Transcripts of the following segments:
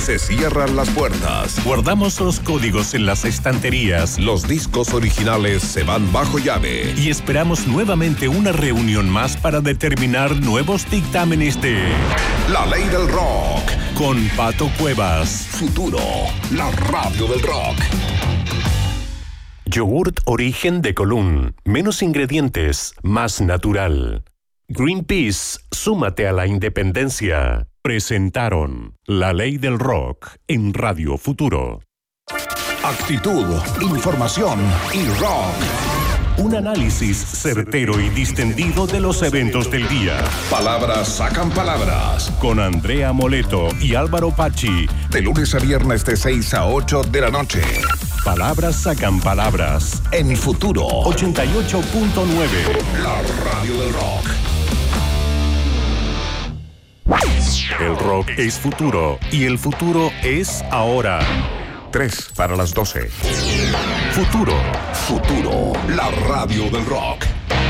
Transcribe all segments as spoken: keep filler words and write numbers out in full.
Se cierran las puertas. Guardamos los códigos en las estanterías. Los discos originales se van bajo llave. Y esperamos nuevamente una reunión más para determinar nuevos dictámenes de La Ley del Rock. Con Pato Cuevas. Futuro, la radio del rock. Yogurt origen de Colún. Menos ingredientes, más natural. Greenpeace, súmate a la independencia. Presentaron La Ley del Rock en Radio Futuro. Actitud, información y rock. Un análisis certero y distendido de los eventos del día. Palabras sacan palabras. Con Andrea Moleto y Álvaro Pachi. De lunes a viernes de seis a ocho de la noche. Palabras sacan palabras. En Futuro ochenta y ocho punto nueve. La radio del rock. El rock es futuro y el futuro es ahora. Tres para las doce. Futuro. Futuro, la radio del rock.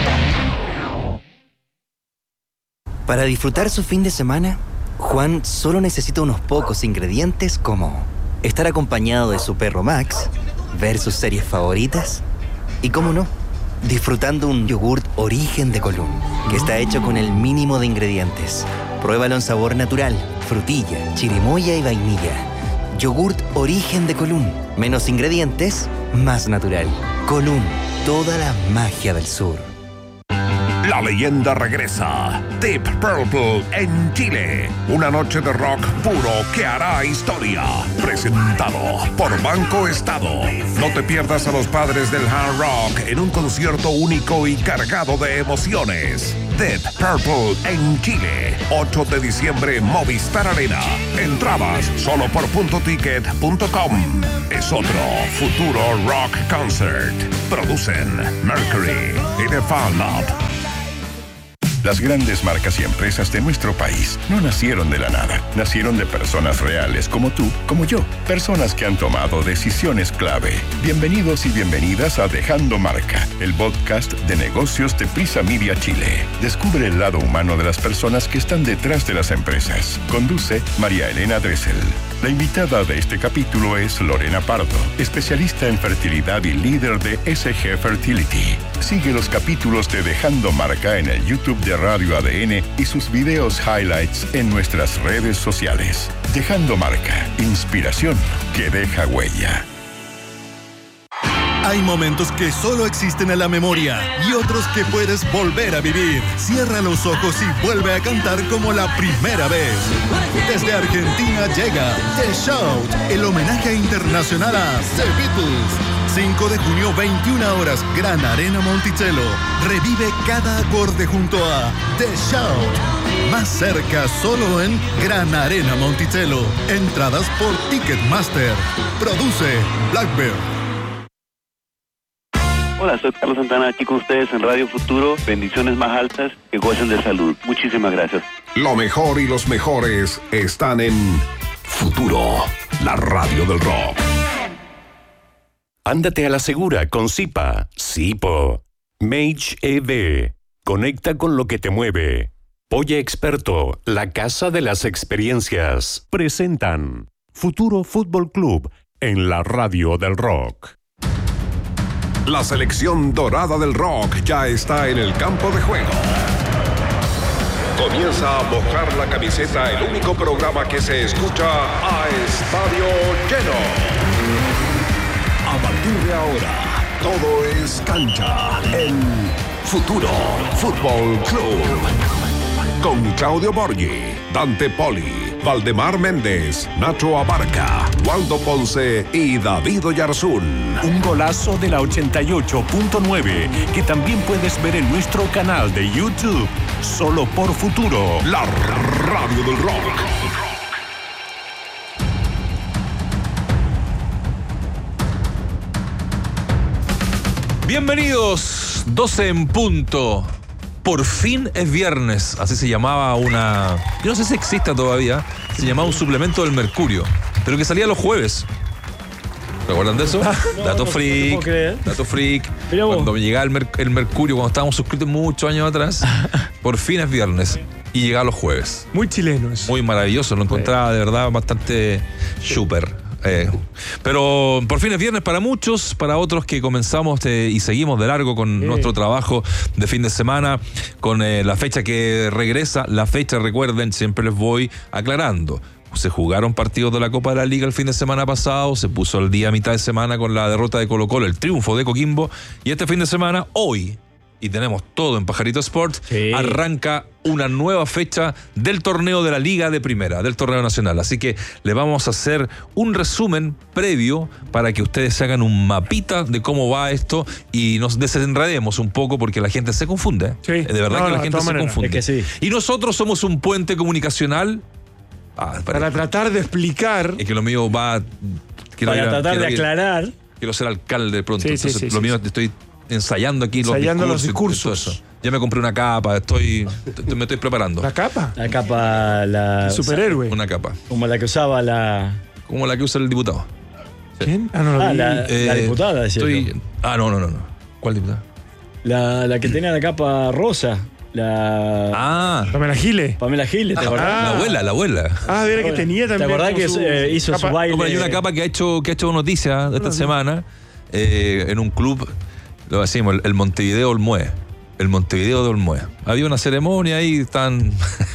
Para disfrutar su fin de semana, Juan solo necesita unos pocos ingredientes como estar acompañado de su perro Max, ver sus series favoritas y, cómo no, disfrutando un yogurt origen de Colún, que está hecho con el mínimo de ingredientes. Pruébalo en sabor natural, frutilla, chirimoya y vainilla. Yogurt origen de Colún. Menos ingredientes, más natural. Colún, toda la magia del sur. La leyenda regresa. Deep Purple en Chile. Una noche de rock puro que hará historia. Presentado por Banco Estado. No te pierdas a los padres del hard rock en un concierto único y cargado de emociones. Deep Purple en Chile. ocho de diciembre, Movistar Arena. Entradas solo por punto ticket punto com. Es otro Futuro Rock Concert. Producen Mercury y The Fan Lab. Las grandes marcas y empresas de nuestro país no nacieron de la nada. Nacieron de personas reales como tú, como yo. Personas que han tomado decisiones clave. Bienvenidos y bienvenidas a Dejando Marca, el podcast de negocios de Prisa Media Chile. Descubre el lado humano de las personas que están detrás de las empresas. Conduce María Elena Dressel. La invitada de este capítulo es Lorena Pardo, especialista en fertilidad y líder de S G Fertility. Sigue los capítulos de Dejando Marca en el YouTube de Radio A D N y sus videos highlights en nuestras redes sociales. Dejando Marca, inspiración que deja huella. Hay momentos que solo existen en la memoria y otros que puedes volver a vivir. Cierra los ojos y vuelve a cantar como la primera vez. Desde Argentina llega The Shout, el homenaje internacional a The Beatles. cinco de junio, veintiuna horas, Gran Arena Monticello. Revive cada acorde junto a The Shout. Más cerca, solo en Gran Arena Monticello. Entradas por Ticketmaster. Produce Blackbird. Hola, soy Carlos Santana, aquí con ustedes en Radio Futuro. Bendiciones más altas, que gocen de salud. Muchísimas gracias. Lo mejor y los mejores están en Futuro, la radio del rock. Ándate a la segura con Zipa. Zipo. Mage E V. Conecta con lo que te mueve. Polla Experto, la casa de las experiencias. Presentan Futuro Fútbol Club en la radio del rock. La selección dorada del rock ya está en el campo de juego. Comienza a mojar la camiseta, el único programa que se escucha a estadio lleno. A partir de ahora, todo es cancha en Futuro Fútbol Club. Con Claudio Borghi, Dante Poli, Valdemar Méndez, Nacho Abarca, Waldo Ponce y David Oyarzún. Un golazo de la ochenta y ocho punto nueve que también puedes ver en nuestro canal de YouTube. Solo por Futuro, la radio del rock. Bienvenidos, doce en punto. Por fin es viernes, así se llamaba una... Yo no sé si exista todavía, se llamaba un suplemento del Mercurio, pero que salía los jueves. ¿Recuerdan de eso? No, Dato no, freak. no puedo creer. Dato freak. Mira vos. Cuando llegaba el, mer- el Mercurio, cuando estábamos suscritos muchos años atrás, por fin es viernes y llegaba los jueves. Muy chileno eso. Muy maravilloso, lo encontraba de verdad bastante súper. Eh, pero por fin es viernes para muchos, para otros que comenzamos eh, y seguimos de largo con Sí. nuestro trabajo de fin de semana, con eh, la fecha que regresa. La fecha, recuerden, siempre les voy aclarando. Se jugaron partidos de la Copa de la Liga el fin de semana pasado, se puso el día a mitad de semana con la derrota de Colo-Colo, el triunfo de Coquimbo, y este fin de semana, hoy, y tenemos todo en Pajarito Sport, Sí. arranca una nueva fecha del torneo de la Liga de Primera, del torneo nacional. Así que le vamos a hacer un resumen previo para que ustedes se hagan un mapita de cómo va esto y nos desenredemos un poco porque la gente se confunde. Sí. Eh, De verdad No, que no, la de gente todas se maneras. confunde. Es que sí. Y nosotros somos un puente comunicacional. Ah, espera. Para tratar de explicar. Es que lo mío va... quiero Para ir a- tratar de quiero ir- aclarar. Quiero ser alcalde pronto. Sí, sí, Entonces, sí, lo sí, mío sí. estoy ensayando aquí Ensayando los los discursos. y todo discursos. eso. Ya me compré una capa, estoy, t- me estoy preparando. La capa. La capa, la. Superhéroe. Una capa. Como la que usaba la. Como la que usa el diputado. ¿Quién? Ah, no lo Ah, vi. la, la Eh, diputada, decía estoy- yo. Ah, no, no, no, no. ¿Cuál diputada? La, la que tenía la capa rosa. La. Ah, Pamela Giles. Pamela Giles, ¿te acordás? la abuela, la abuela. Ah, de que tenía ¿Te también. acordás como que su eh, hizo capa- su baile? No, pero hay una capa que ha hecho, que ha hecho noticias de esta semana eh, en un club, lo decimos, el, el Montevideo Olmué. El Montevideo de Olmué. Había una ceremonia ahí, están.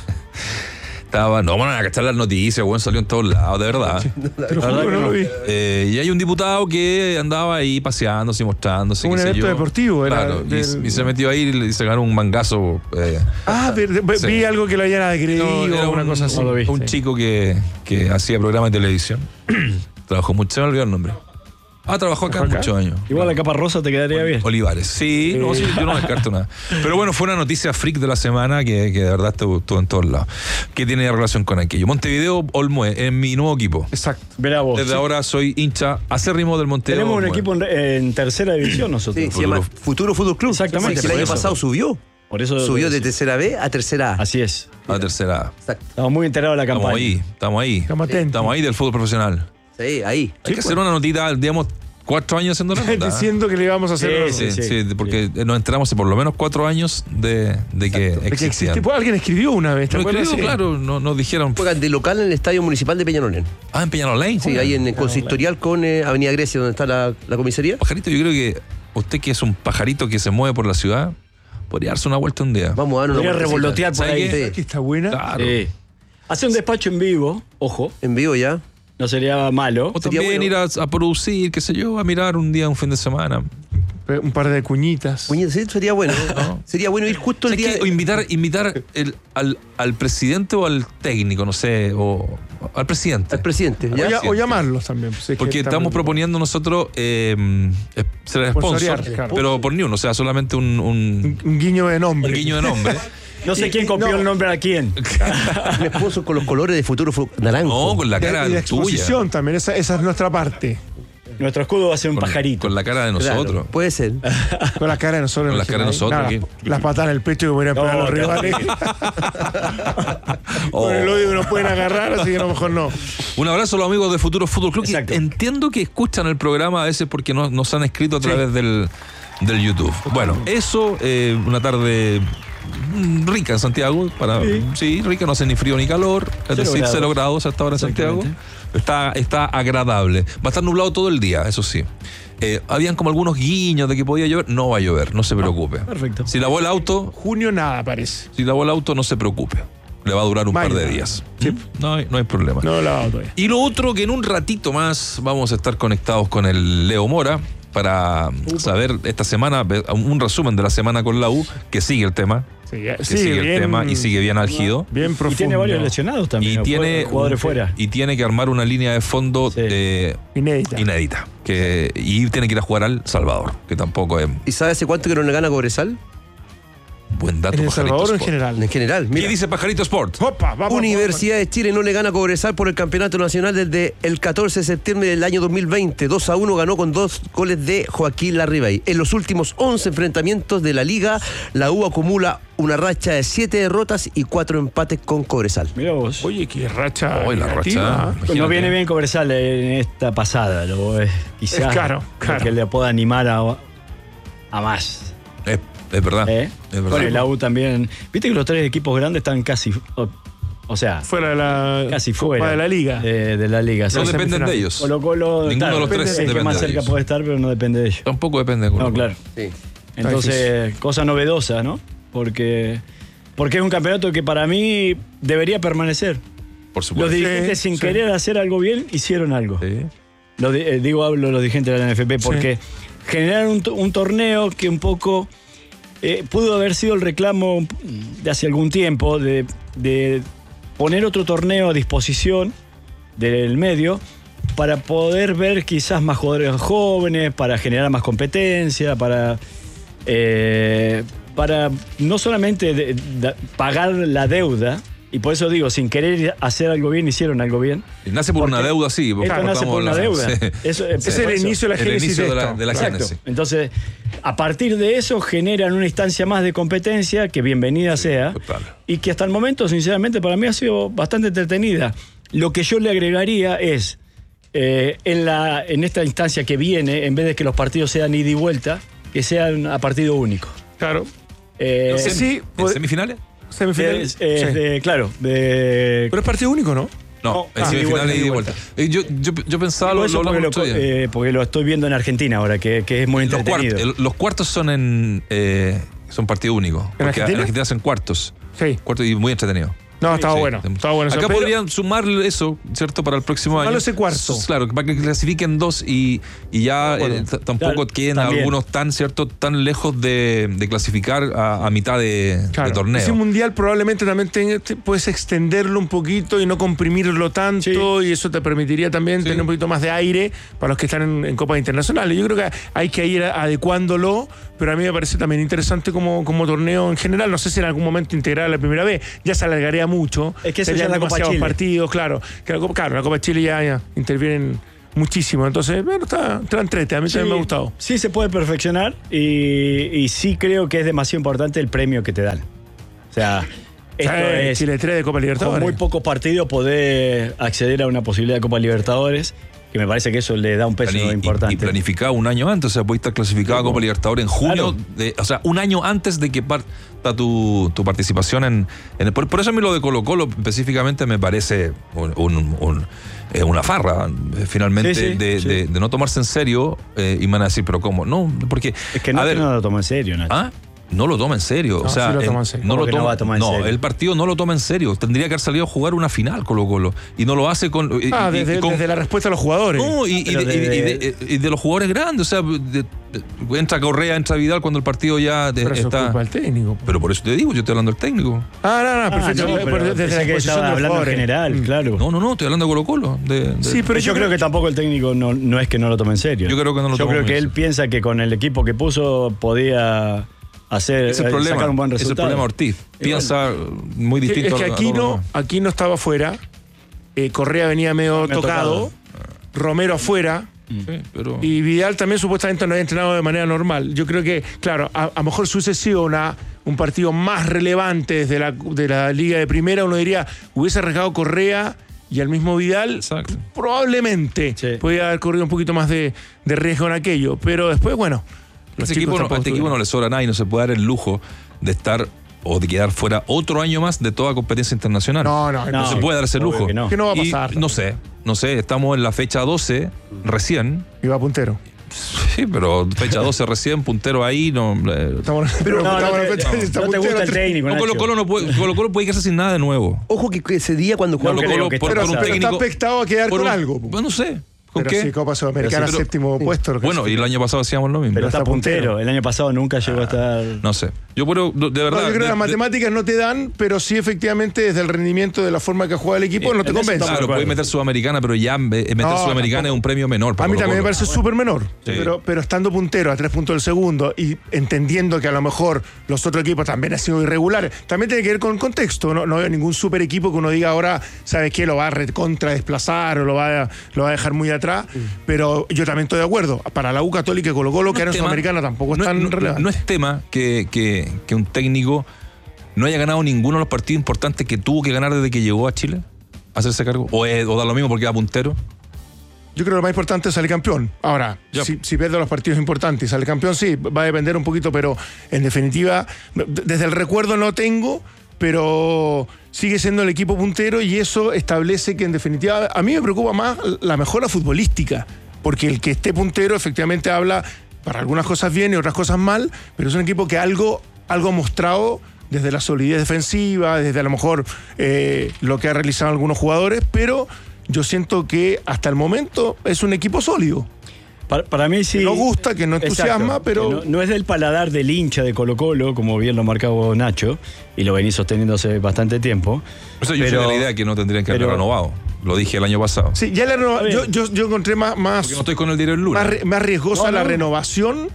Estaban, no, van a cachar las noticias, bueno, salió en todos lados, de verdad. Te lo juro que no lo vi. Eh, y hay un diputado que andaba ahí paseándose y mostrándose. Un qué sé evento yo. deportivo, era Claro, y, del- y se metió ahí y se ganó un mangazo. Eh, Ah, pero vi Sí. algo que lo hayan agredido no, era o una un, cosa así. no lo vi. un Sí. chico que, que hacía programas de televisión. Trabajó mucho, se me olvidó el nombre. Ah, trabajó acá, ¿Trabajó acá? muchos años. Igual la capa rosa te quedaría bien. Olivares. Sí, no, sí, yo no descarto nada. Pero bueno, fue una noticia freak de la semana que, que de verdad estuvo, estuvo en todos lados. ¿Qué tiene relación con aquello? Montevideo Olmué, en mi nuevo equipo. Exacto. Verá vos. Desde sí. ahora soy hincha acérrimo del Montevideo Tenemos un Olmué. equipo en, en tercera división nosotros. Sí, se llama Futuro Fútbol Club. Exactamente, Sí, que el por año eso. pasado subió. Por eso. Subió de tercera B a tercera A. Así es. A la tercera. Exacto. Estamos muy enterados de la Estamos campaña. ahí, estamos ahí. Estamos atentos. Estamos ahí del fútbol profesional. Sí, ahí. Hay que hacer una notita, digamos, cuatro años haciendo la nota. ¿eh? Diciendo que le íbamos a hacer. Sí, algo. Sí, sí, sí, sí. porque nos enteramos hace por lo menos cuatro años de, de que De que existían. existe. Pues alguien escribió una vez, ¿te Lo acuerdas? escribió, Sí. claro, no, nos dijeron. Juegan de local en el Estadio Municipal de Peñalolén. Ah, en Peñalolén. Sí, ahí en el consistorial con eh, Avenida Grecia, donde está la, la comisaría. Pajarito, yo creo que usted que es un pajarito que se mueve por la ciudad, podría darse una vuelta un día. Vamos a dar una Podría vueltecita. revolotear por ¿Sabe ahí. qué? Sí. Que está buena. Claro. Sí. Hacer un despacho en vivo, ojo, En vivo ya. no sería malo. O Sería también bueno. ir a, a producir, qué sé yo, a mirar un día, un fin de semana. Un par de cuñitas. Puñet, sí, sería bueno. No. Sería bueno ir justo el ¿Sabes día. qué? O invitar, invitar el- al, al presidente o al técnico, no sé, o al presidente. Al presidente. O, ¿ya? ya- o llamarlos también. pues, es que Porque estamos también- proponiendo nosotros eh, eh, ser sponsor, Sponsorear, claro. pero por ni uno, o sea, solamente un, un, Un, un guiño de nombre. un guiño de nombre. No sé quién copió no. el nombre a quién. Un esposo con los colores de Futuro Fu- Naranjo. No, con la Y de- cara y de tuya. exposición también. Esa, esa es nuestra parte. Nuestro escudo va a ser un Con, pajarito. con la cara de Claro, nosotros. puede ser. Con la cara de nosotros. Con la cara de nosotros, Nada, ¿qué? las patas en el pecho que podrían No, poner a los no. rivales. Oh. Con el odio que nos pueden agarrar, así que a lo mejor no. Un abrazo a los amigos de Futuro Fútbol Club. que Exacto. entiendo que escuchan el programa a veces porque no- nos han escrito a través del, del YouTube. Bueno, eso, eh, una tarde mm, rica en Santiago. Para, sí. Sí. rica, no hace ni frío ni calor. Es Cero decir, grados. cero grados hasta ahora en Santiago. Está, está agradable. Va a estar nublado todo el día, eso sí. Eh, habían como algunos guiños de que podía llover. No va a llover, no se preocupe. Perfecto. Si lavó el auto, Junio nada parece. si lavó el auto, no se preocupe. Le va a durar un Vaya. par de días. Sí. ¿Mm? No hay, no hay problema. No lo he lavado todavía. Y lo otro, que en un ratito más vamos a estar conectados con el Leo Mora para saber esta semana, un resumen de la semana con la U, que sigue el tema, Sí, que sigue sigue el bien- tema y sigue bien álgido. Bien profundo. Y tiene varios lesionados también. Y ¿no? tiene, jugadores fuera. y tiene que armar una línea de fondo Sí. eh, Inédita. inédita. Que, y tiene que ir a jugar al Salvador, que tampoco es. ¿Y sabe hace cuánto que no le gana a Cobresal? Buen dato, ¿En El Pajarito Salvador o en Sport. general? En general, ¿Qué mira. dice Pajarito Sport? Opa, vamos, Universidad de Chile no le gana a Cobresal por el campeonato nacional desde el catorce de septiembre del año dos mil veinte. dos a uno ganó con dos goles de Joaquín Larribey. En los últimos once enfrentamientos de la liga, la U acumula una racha de siete derrotas y cuatro empates con Cobresal. Mirá vos. Oye, qué racha. Hoy la negativa, racha. ¿eh? No viene bien Cobresal en esta pasada, lo es, quizás Es claro, claro. que le pueda animar a, a más. Es, es verdad. ¿eh? Es verdad. Con el A U también. Viste que los tres equipos grandes están casi, o, o sea, Fuera de la. casi fuera de la liga. De, de la liga. No Sí. dependen semifinal. de ellos. Colo Colo, Ninguno claro, de los tres es que depende más de cerca ellos. puede estar, pero no depende de ellos. Tampoco depende de Colo No, Colo. claro. Sí. Entonces, cosa novedosa, ¿no? Porque, porque es un campeonato que para mí debería permanecer. Por Los supuesto. dirigentes, Sí, sin sí. querer hacer algo bien, hicieron algo. Sí. Lo di- eh, digo, hablo de los dirigentes de la N F P porque generaron un, to- un torneo que un poco eh, pudo haber sido el reclamo de hace algún tiempo de, de poner otro torneo a disposición del medio para poder ver quizás más jugadores jóvenes, para generar más competencia, para, eh, para no solamente de- de- pagar la deuda. Y por eso digo, sin querer hacer algo bien, hicieron algo bien. Y nace por Porque una deuda, sí. porque Esto nace estamos por una hablando- deuda. Sí. Eso, Ese es el por eso. inicio de la El génesis inicio de la, esto. de la Exacto. génesis. Entonces, a partir de eso generan una instancia más de competencia que bienvenida sea total. y que hasta el momento, sinceramente, para mí ha sido bastante entretenida. Lo que yo le agregaría es, eh, en, la, en esta instancia que viene, en vez de que los partidos sean ida y vuelta, que sean a partido único. Claro. Eh, Sí, sí, ¿En pod- semifinales? Semifinal. es- es Sí. de- claro, de... Pero es partido único, ¿no? No, No, en ah, semifinales ida y y de vuelta, vuelta. Eh, Yo, yo, yo pensaba, Digo lo, eso lo porque, hablamos lo, otro día. eh, porque lo estoy viendo en Argentina ahora, que, que es muy Los, entretenido. cuart- el- los cuartos son en eh, son partido único. Porque Argentina? en Argentina hacen cuartos. Sí. Cuartos y muy entretenido. No, estaba Sí. bueno. Estaba bueno. eso. Acá Pero- podrían sumar eso, ¿cierto? Para el próximo Sumarlo año. ese cuarto. S- Claro, para que clasifiquen dos y, y ya Bueno, eh, t- tampoco claro, queden también. algunos tan, ¿cierto? Tan lejos de, de clasificar a, a mitad de, Claro, de torneo. ese mundial probablemente también te- te- puedes extenderlo un poquito y no comprimirlo tanto, y eso te permitiría también Sí. tener un poquito más de aire para los que están en, en copas internacionales. Yo creo que hay que ir adecuándolo, pero a mí me parece también interesante como, como torneo en general. No sé si en algún momento integrar la primera vez, ya se alargaría mucho. Es que eso Serían ya es la Copa demasiados Chile. partidos, claro. Que la Copa- claro, la Copa Chile ya, ya intervienen muchísimo. Entonces, bueno, está, está entrete. A mí también me ha gustado. Sí, se puede perfeccionar y, y sí creo que es demasiado importante el premio que te dan. O sea, esto Eh, es Chile tres de Copa con Libertadores. muy pocos partidos poder acceder a una posibilidad de Copa Libertadores, que me parece que eso le da un peso Y, y- importante. y planificado un año antes, o sea, puedes estar clasificado a Copa Libertadores en junio, Claro. de- o sea, un año antes de que parta tu, tu participación en, en el- por, por eso a mí lo de Colo Colo específicamente me parece un- un- un- eh, una farra, eh, finalmente, Sí, sí, de, sí. de- de no tomarse en serio, eh, y me van a decir, pero ¿cómo? No, porque... es que no, a ver, no lo tomo en serio, Nacho. ¿ah? No lo toma en serio. No, o sea, sí lo el- toma en serio. no ¿Cómo lo que no toma, va a tomar en no, serio? el partido no lo toma en serio. Tendría que haber salido a jugar una final Colo Colo y no lo hace con. y- Ah, y- desde, y con- desde la respuesta a los jugadores. no, y, y Pero de, y de- de- y de los jugadores grandes, o sea, de- de- entra Correa, entra Vidal cuando el partido ya de- Pero eso es está. culpa del técnico. Pero por eso te digo, yo estoy hablando del técnico. Ah, no, no, Ah, perfecto. no, Pero pero desde pensé la que posición estaba de los hablando en jugadores. general, Mm. claro. No, no, no, estoy hablando de Colo Colo. de- de- Sí, pero yo, yo creo que tampoco el técnico no, no es que no lo tome en serio. Yo creo que no lo Yo toma creo muy que en él serio. piensa que con el equipo que puso podía hacer es el eh, problema. sacar un buen Es el resultado. problema Ortiz. Y Piensa muy Que- distinto es que a- a aquí todo lo no, demás. aquí no estaba afuera. Eh, Correa venía medio Medio tocado. tocado. Romero afuera. Sí, pero- Y Vidal también supuestamente no había entrenado de manera normal. Yo creo que, claro, a, a lo mejor si hubiese sido una, un partido más relevante desde la, de la Liga de Primera, uno diría, hubiese arriesgado Correa y al mismo Vidal, Exacto. probablemente Sí. podía haber corrido un poquito más de, de riesgo en aquello. Pero después, bueno. los Este chicos equipo, no- a tampoco este equipo no tuvieron. le sobra nada y no se puede dar el lujo de estar o de quedar fuera otro año más de toda competencia internacional. No, no, No, No, se puede dar ese obvio lujo. que no. ¿Qué no va a Y pasar? no sé, no sé, estamos en la fecha doce recién. Iba puntero. Sí, pero fecha doce recién, puntero ahí, no. eh, Estamos, Pero no, estamos no, en te, fecha- no, está no te puntero, gusta el tres- técnico, no, Nacho. Colo Colo no puede, Colo Colo puede quedarse sin nada de nuevo. Ojo que ese día cuando No jugamos creo Colo- que por, esté por un pasando. Pero- técnico. pero está expectado a quedar por con un- algo, po. Bueno, no sé. ¿Con pero qué? sí, Copa Sudamericana, Pero sí, pero- séptimo sí. puesto. Bueno, y el año pasado hacíamos lo mismo. Pero está está puntero. puntero. El año pasado nunca llegó a estar. No sé. Yo puedo, de verdad. No, yo creo que de- las de- matemáticas no te dan, pero sí efectivamente desde el rendimiento de la forma que juega el equipo no te en eso convence. estamos Claro, puedes meter Sudamericana, pero ya eh, meter No, Sudamericana tampoco. es un premio menor. para A mí también me Colo-Colo. parece súper menor, Sí. pero, pero estando puntero a tres puntos del segundo y entendiendo que a lo mejor los otros equipos también han sido irregulares, también tiene que ver con el contexto. No, no veo ningún super equipo que uno diga ahora, ¿sabes qué? Lo va a recontra desplazar o lo va a, lo va a dejar muy atrás, pero yo también estoy de acuerdo. Para la U Católica y Colo-Colo, No que es era en tema- Sudamericana, tampoco es no, tan no- relevante. no es tema que, que, que un técnico no haya ganado ninguno de los partidos importantes que tuvo que ganar desde que llegó a Chile, a hacerse cargo, o, es- o da lo mismo porque va puntero. Yo creo que lo más importante es salir campeón. Ahora, Ya. si, si pierde los partidos importantes y sale campeón, sí, va a depender un poquito, pero en definitiva, d- desde el recuerdo no tengo, pero sigue siendo el equipo puntero y eso establece que en definitiva, a mí me preocupa más la mejora futbolística, porque el que esté puntero efectivamente habla para algunas cosas bien y otras cosas mal, pero es un equipo que algo, algo ha mostrado desde la solidez defensiva, desde a lo mejor eh, lo que ha realizado algunos jugadores, pero yo siento que hasta el momento es un equipo sólido. Para, para mí sí. Que no gusta, que no entusiasma, Exacto, pero- que No, no es del paladar del hincha de Colo-Colo, como bien lo marcaba Nacho, y lo venís sosteniendo hace bastante tiempo. Eso yo Pero- soy de la idea que no tendrían que haber pero- renovado. Lo dije el año pasado. Sí, ya la renova- Está yo, bien. yo, yo encontré más, más, Porque no estoy con el diario del lunes. más, re- más riesgosa No, la no. renovación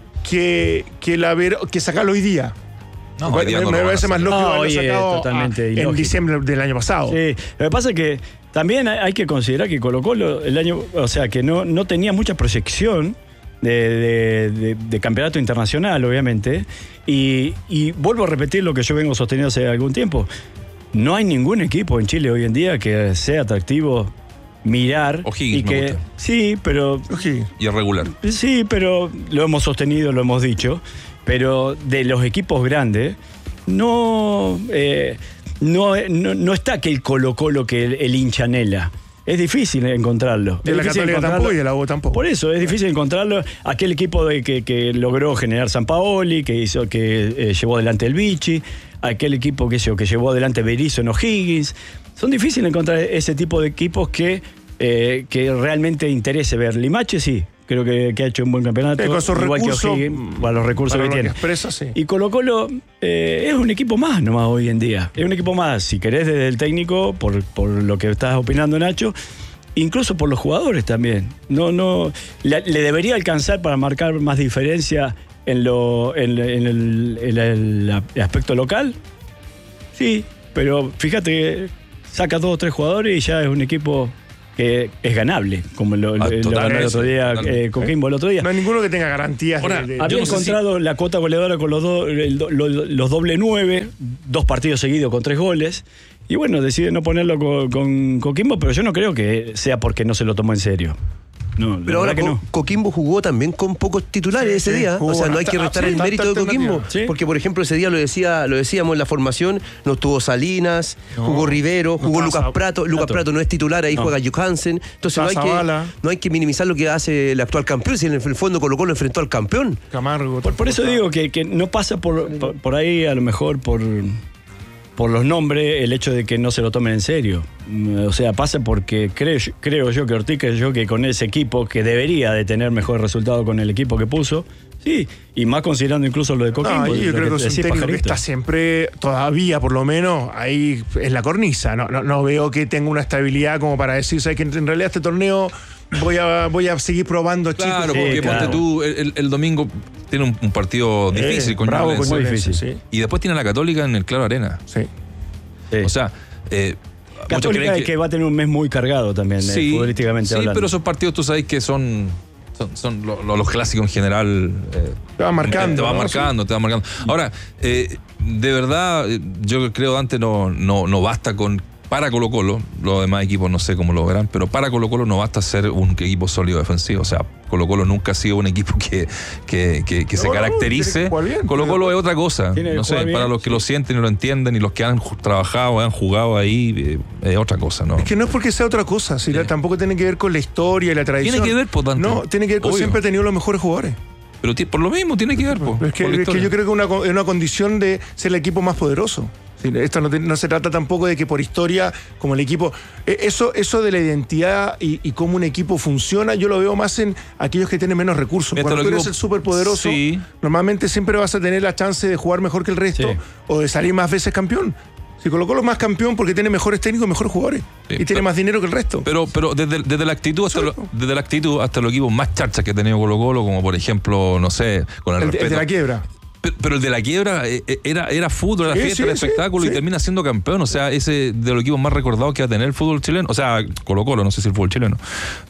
que, que, la ver, que sacarlo hoy día. No, me hoy día me- no me lo van a parece más hacer. lógico No, haberlo oye, sacado totalmente a- en ilógico. diciembre del año pasado. Sí, lo que pasa es que también hay- hay que considerar que Colo-Colo el año, o sea, que no, no tenía mucha proyección de, de- de- de campeonato internacional, obviamente. Y, y vuelvo a repetir lo que yo vengo sosteniendo hace algún tiempo. No hay ningún equipo en Chile hoy en día que sea atractivo mirar. O'Higgins y me que, gusta. Sí, pero Sí. Y es regular. Sí, pero lo hemos sostenido, lo hemos dicho. Pero de los equipos grandes, no, eh, no, no, no está aquel Colo-Colo que el, el hincha anhela. Es difícil encontrarlo. De Es la difícil Católica encontrarlo. tampoco y de la U tampoco. Por eso, es difícil encontrarlo. Aquel equipo de que, que logró generar Sampaoli, que hizo, que eh, llevó adelante el Vichy, aquel equipo que, hizo, que llevó adelante Berizzo en O'Higgins. Son difíciles encontrar ese tipo de equipos que, eh, que realmente interese ver. Limache sí, creo que, que ha hecho un buen campeonato. Sí, con sus igual recursos, que O'Higgins, para los recursos para que lo tiene. expresa, sí. Y Colo Colo eh, es un equipo más nomás hoy en día. Es un equipo más, si querés, desde el técnico, por, por lo que estás opinando, Nacho, incluso por los jugadores también. No, no, le, le debería alcanzar para marcar más diferencia en, lo, en, en el, en el aspecto local. Sí, pero fíjate, saca dos o tres jugadores y ya es un equipo que es ganable, como lo, Ah, lo ganó el totalmente, otro día totalmente. eh, Coquimbo el otro día. No hay ninguno que tenga garantías. Ahora, de- de- Había yo no sé encontrado la cuota goleadora con los, do- el do- lo- los doble nueve, dos partidos seguidos con tres goles. Y bueno, decide no ponerlo con, con Coquimbo, pero yo no creo que sea porque no se lo tomó en serio. No, la Pero ahora verdad que Co- no. Coquimbo jugó también con pocos titulares Sí, ese sí, día. jugó O sea, no hay hasta- que restar sí, el mérito de tanta Coquimbo. alternativa. Sí. Porque, por ejemplo, ese día lo decía, lo decíamos en la formación, no estuvo Salinas, jugó Rivero, jugó estaba Lucas Sa- Prato. Lucas Prato. Prato no es titular, ahí No. juega Johansen. Entonces no hay, Estaba Zavala. que, no hay que minimizar lo que hace el actual campeón. Si en el fondo Colo Colo enfrentó al campeón. Camargo. Por, por eso digo que, que no pasa por, por, por ahí, a lo mejor por, por los nombres, el hecho de que no se lo tomen en serio. Mm, O sea, pasa porque creo, yo- creo yo que Ortiz creyó que con ese equipo, que debería de tener mejor resultado con el equipo que puso, sí, y más considerando incluso lo de Coquimbo. No, yo lo creo que es un decís, técnico que Pajarito. está siempre, todavía por lo menos, ahí en la cornisa. No, no, no veo que tenga una estabilidad como para decir, ¿sabes? Que en realidad este torneo voy a, voy a seguir probando Claro, chicos. Sí, porque claro. ponte tú, el, el- el domingo tiene un, un partido difícil Eh, con bravo Ñublense. con muy Ñublense, difícil. sí. Y después tiene a la Católica en el Claro Arena. Sí. Sí. O sea, eh, muchos Católica creen es que... va a tener un mes muy cargado también, eh, sí, futbolísticamente sí, hablando. pero esos partidos tú sabes que son, son, son lo- lo- los clásicos en general. eh, Te va marcando, Te va ¿no? marcando, te va marcando. Ahora, eh, de verdad, eh, yo creo, Dante, no, no, no basta con. Para Colo Colo, los demás equipos no sé cómo lo verán, pero para Colo Colo no basta ser un equipo sólido defensivo. O sea, Colo Colo nunca ha sido un equipo que, que, que, que se No, no, tiene caracterice. que jugar bien, Colo Colo pero- es otra cosa. Tiene que No sé, jugar bien, para los que lo sienten y lo entienden y los que han ju- trabajado, han jugado ahí, eh, es otra cosa, ¿no? Es que no es porque sea otra cosa, si la- tampoco tiene que ver con la historia y la tradición. Tiene que ver, por tanto. No, tiene que ver con Obvio. siempre ha tenido los mejores jugadores. Pero ti- por lo mismo tiene que ver, po, Pero es que, por la es que historia. yo creo que una, co- es una condición de ser el equipo más poderoso. Sí, esto no, te, no se trata tampoco de que por historia, como el equipo... Eso, eso de la identidad y, y cómo un equipo funciona, yo lo veo más en aquellos que tienen menos recursos. Esto Cuando tú eres equipo... el superpoderoso, sí. normalmente siempre vas a tener la chance de jugar mejor que el resto sí. o de salir más veces campeón. Si Colo-Colo es más campeón porque tiene mejores técnicos, mejores jugadores. Sí, y tiene pero, más dinero que el resto. Pero, pero desde, desde la actitud hasta lo, desde la actitud hasta los equipos más charchas que ha tenido Colo-Colo, como por ejemplo, no sé, con el, el, respeto. el de la quiebra. Pero, pero el de la quiebra era, era fútbol, era sí, fiesta, sí, era espectáculo sí, y sí. termina siendo campeón. O sea, ese de los equipos más recordados que va a tener el fútbol chileno. O sea, Colo-Colo, no sé si el fútbol chileno.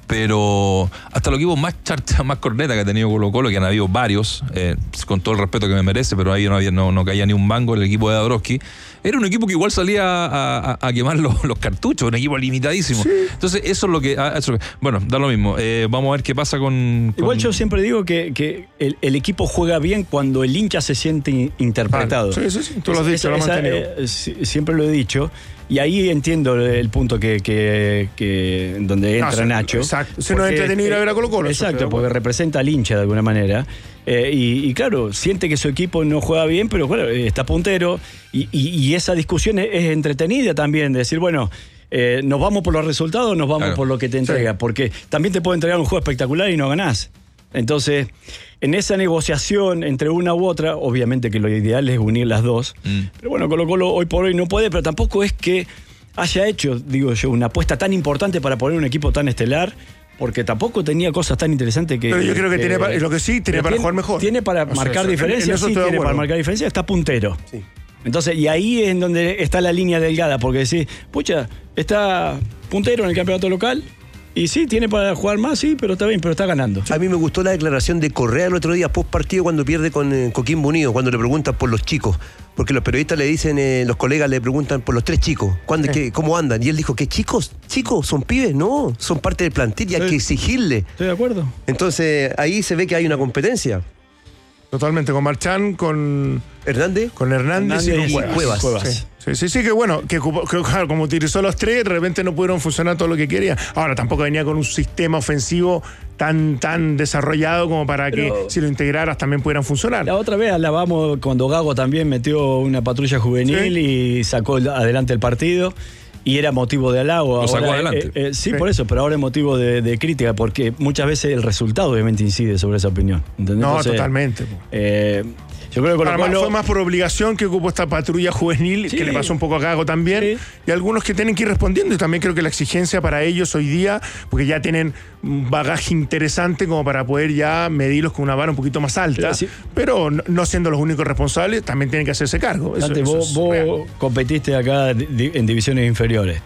Pero hasta los equipos más charcha, más corneta que ha tenido Colo-Colo, que han habido varios, eh, con todo el respeto que me merece, pero ahí no, había, no, no caía ni un mango el equipo de Dabrowski. Era un equipo que igual salía a, a, a quemar los, los cartuchos, un equipo limitadísimo. Sí. Entonces, eso es lo que. Eso, bueno, da lo mismo. Eh, vamos a ver qué pasa con. con... Igual yo siempre digo que, que el, el equipo juega bien cuando el hincha se siente interpretado. Vale. Sí, sí, sí. Tú lo has dicho, lo has mantenido. Eh, siempre lo he dicho. Y ahí entiendo el punto que, que, que donde entra no, Nacho. Exacto. Se nos ha entretenido ir a ver a Colo-Colo. Exacto, porque bueno. representa al hincha de alguna manera. Eh, y, y claro, siente que su equipo no juega bien, pero claro, está puntero. Y, y, y esa discusión es, es entretenida también, de decir, bueno, eh, ¿nos vamos por los resultados o nos vamos claro. por lo que te entrega? Sí. Porque también te puede entregar un juego espectacular y no ganás. Entonces, en esa negociación entre una u otra, obviamente que lo ideal es unir las dos, mm. pero bueno, Colo-Colo hoy por hoy no puede, pero tampoco es que haya hecho, digo yo, una apuesta tan importante para poner un equipo tan estelar, porque tampoco tenía cosas tan interesantes que... Pero yo creo que, que tiene para, lo que sí, tiene para tiene, jugar mejor. Tiene para o marcar sea, diferencias, sí, tiene para marcar diferencias, está puntero. Sí. Entonces, y ahí es en donde está la línea delgada, porque decís, pucha, está puntero en el campeonato local... Y sí, tiene para jugar más, sí, pero está bien, pero está ganando. A mí me gustó la declaración de Correa el otro día, post partido, cuando pierde con eh, Coquimbo Unido, cuando le preguntan por los chicos. Porque los periodistas le dicen, eh, los colegas le preguntan por los tres chicos, ¿cuándo, sí. qué, ¿cómo andan? Y él dijo, ¿qué chicos? ¿Chicos? ¿Son pibes? No, son parte del plantel y hay sí. que exigirle. Estoy de acuerdo. Entonces, ahí se ve que hay una competencia. Totalmente, con Marchán, con... ¿Hernández? Con Hernández, Hernández y con y Cuevas. Cuevas. Sí. Sí, sí, sí, que bueno, que, que claro, como utilizó los tres, de repente no pudieron funcionar todo lo que quería. Ahora, tampoco venía con un sistema ofensivo tan, tan desarrollado como para Pero, que si lo integraras también pudieran funcionar. La otra vez alabamos cuando Gago también metió una patrulla juvenil sí. y sacó adelante el partido. Y era motivo de halago. Lo ahora, sacó adelante. Eh, eh, sí, sí, por eso, pero ahora es motivo de, de crítica, porque muchas veces el resultado obviamente incide sobre esa opinión. ¿Entendés? No, Entonces, totalmente. Eh, yo creo que Colo -Colo... fue más por obligación que ocupó esta patrulla juvenil, sí. que le pasó un poco a Gago también, sí. y algunos que tienen que ir respondiendo, y también creo que la exigencia para ellos hoy día, porque ya tienen un bagaje interesante como para poder ya medirlos con una vara un poquito más alta, sí. pero no siendo los únicos responsables, también tienen que hacerse cargo. Eso, Dante, eso vos, vos competiste acá en divisiones inferiores.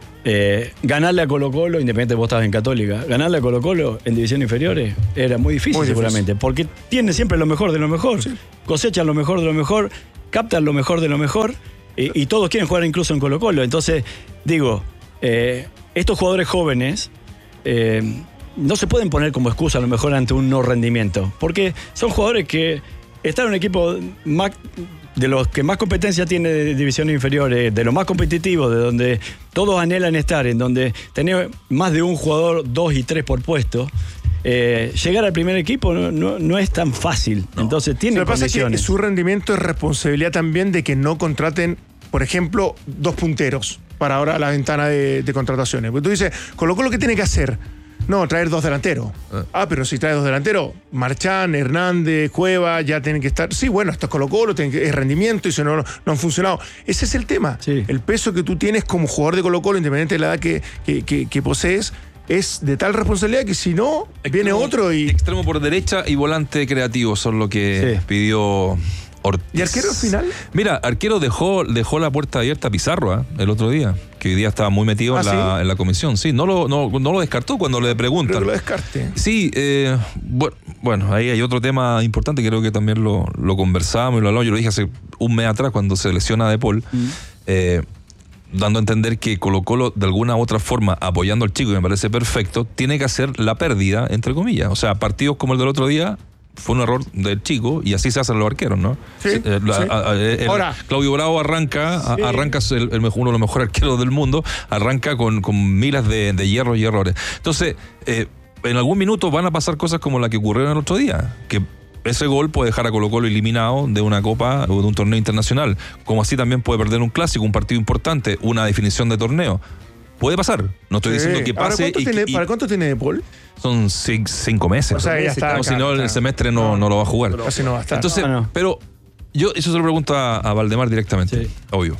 Eh, ganarle a Colo-Colo, independientemente vos estabas en Católica, ganarle a Colo-Colo en divisiones inferiores era muy difícil, muy seguramente, difícil. Porque tiene siempre lo mejor de lo mejor, sí. cosechan lo mejor de lo mejor, captan lo mejor de lo mejor, y, y todos quieren jugar incluso en Colo-Colo. Entonces, digo, eh, estos jugadores jóvenes eh, no se pueden poner como excusa a lo mejor ante un no rendimiento, porque son jugadores que están en un equipo más... de los que más competencia tiene de divisiones inferiores, de los más competitivos, de donde todos anhelan estar, en donde tener más de un jugador, dos y tres por puesto, eh, llegar al primer equipo no, no, no es tan fácil. No. Entonces tiene Lo que condiciones. pasa es que su rendimiento es responsabilidad también de que no contraten, por ejemplo, dos punteros para ahora la ventana de, de contrataciones. Porque tú dices, Colo-Colo, ¿qué tiene que hacer? No, traer dos delanteros. Ah. ah, pero si trae dos delanteros, Marchán, Hernández, Cueva, ya tienen que estar. Sí, bueno, esto es Colo-Colo, es rendimiento y si no, no han funcionado. Ese es el tema. Sí. El peso que tú tienes como jugador de Colo-Colo, independiente de la edad que, que, que, que posees, es de tal responsabilidad que si no, extremo, viene otro y. Extremo por derecha y volante creativo son lo que sí. pidió Ortiz. ¿Y arquero al final? Mira, arquero dejó, dejó la puerta abierta a Pizarro ¿eh? el otro día, que hoy día estaba muy metido ¿Ah, en, la, ¿sí? en la comisión. Sí, no lo, no, no lo descartó cuando le preguntan. Creo que lo descarte. Sí, eh, bueno, bueno, ahí hay otro tema importante, creo que también lo, lo conversábamos y lo hablamos. Yo lo dije hace un mes atrás cuando se lesiona De Paul, mm. eh, dando a entender que Colo-Colo, de alguna u otra forma, apoyando al chico, y me parece perfecto, tiene que hacer la pérdida, entre comillas. O sea, partidos como el del otro día, fue un error del chico y así se hacen los arqueros, ¿no? Sí, eh, la, sí. A, a, el, Ahora, Claudio Bravo arranca, sí. a, arranca el, el, uno de los mejores arqueros del mundo, arranca con, con miles de, de hierros y errores. Entonces, eh, en algún minuto van a pasar cosas como la que ocurrieron el otro día, que ese gol puede dejar a Colo-Colo eliminado de una copa o de un torneo internacional, como así también puede perder un clásico, un partido importante, una definición de torneo. Puede pasar, no estoy Sí. diciendo que Ahora, pase. ¿cuánto y- tiene- y- ¿Para cuánto tiene De Paul? Son cinco, cinco meses. O sea, ya está No, acá, si no, está. el semestre no, no lo va a jugar. Casi no va a estar. Entonces, No, no. pero yo eso se lo pregunto a, a Valdemar directamente, Sí. obvio.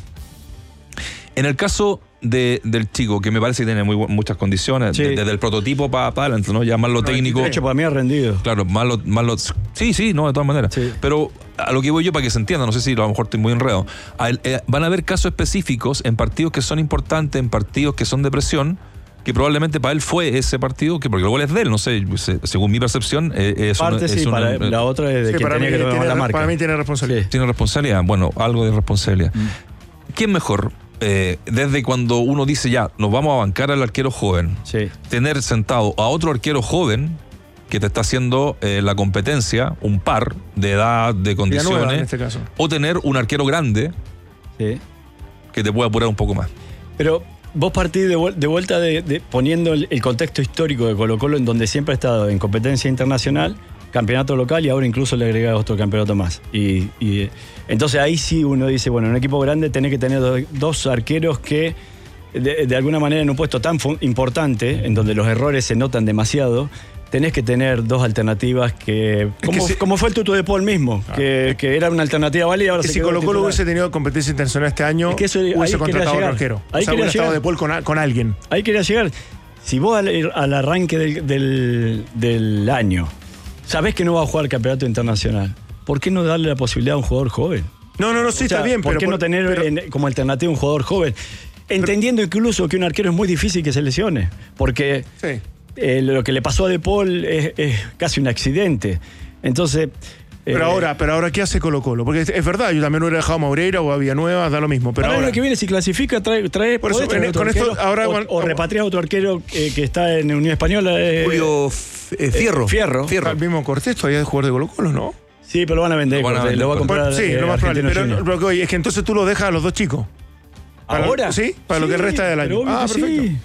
En el caso de, del chico, que me parece que tiene muy, bu- muchas condiciones, Sí. de- desde el prototipo para adelante, ¿no? Ya más lo técnico. De hecho, para mí ha rendido. Claro, más lo, más lo- sí, sí, no, de todas maneras. Sí. Pero a lo que voy yo para que se entienda, no sé si a lo mejor estoy muy enredado. A él, eh, van a haber casos específicos en partidos que son importantes, en partidos que son de presión, que probablemente para él fue ese partido, que porque el gol es de él, no sé, se- según mi percepción, eh, es una- Parte es sí, una- para, eh, la otra es de Sí, quien para, mí, tenía que tomar tiene, la marca. para mí tiene responsabilidad. Sí. ¿Tiene responsabilidad? Bueno, algo de responsabilidad. ¿Quién mejor? Eh, desde cuando uno dice ya, nos vamos a bancar al arquero joven, Sí. tener sentado a otro arquero joven que te está haciendo eh, la competencia, un par de edad, de Villanueva, condiciones, en este caso. o tener un arquero grande Sí. que te pueda apurar un poco más. Pero vos partís de, vuel- de vuelta de, de- poniendo el, el contexto histórico de Colo-Colo, en donde siempre ha estado en competencia internacional, campeonato local y ahora incluso le agrega otro campeonato más. Y, y, eh, entonces ahí sí uno dice, bueno, en un equipo grande tenés que tener do- dos arqueros que de, de alguna manera en un puesto tan fu- importante, en donde los errores se notan demasiado, tenés que tener dos alternativas que... que Como, si- como fue el Tuto de Paul mismo, que, que era una alternativa válida y ahora Que se si quedó de Colo Colo titular. hubiese tenido competencia internacional este año, Es que eso- ahí hubiese quería contratado a otro llegar. arquero. Ahí o sea, quería hubiera estado llegar. De Paul con, a- con alguien. Ahí quería llegar. Si vos al, al arranque del, del, del año sabés que no va a jugar el campeonato internacional, ¿por qué no darle la posibilidad a un jugador joven? No, no, no, sí, O sea, está bien, ¿por pero. qué no por- tener pero- en- como alternativa un jugador joven? Entendiendo incluso que un arquero es muy difícil que se lesione, porque sí. eh, lo que le pasó a De Paul es, es casi un accidente. Entonces... Pero eh, ahora, pero ahora, ¿qué hace Colo Colo? Porque es, es verdad, yo también hubiera dejado a Moreira o a Villanueva, da lo mismo. Pero para el ahora, año que viene, si clasifica, trae, trae Por eso, podés traer en- otro con esto, arquero, ahora, o, bueno, o repatrias a otro arquero eh, que está en Unión Española. eh, Julio F- eh, Fierro. Fierro. Fierro. al mismo Cortés todavía es jugador de Colo Colo, ¿no? Sí, pero lo van a vender. Lo van a Cortés, vender, lo va a Cortés. comprar. Bueno, sí, eh, lo más probable. Argentino Pero Junior. lo que oye, es que entonces tú lo dejas a los dos chicos. Para- ¿Ahora? Sí, para lo que Sí, resta del pero año. obvio Ah, que perfecto. Sí.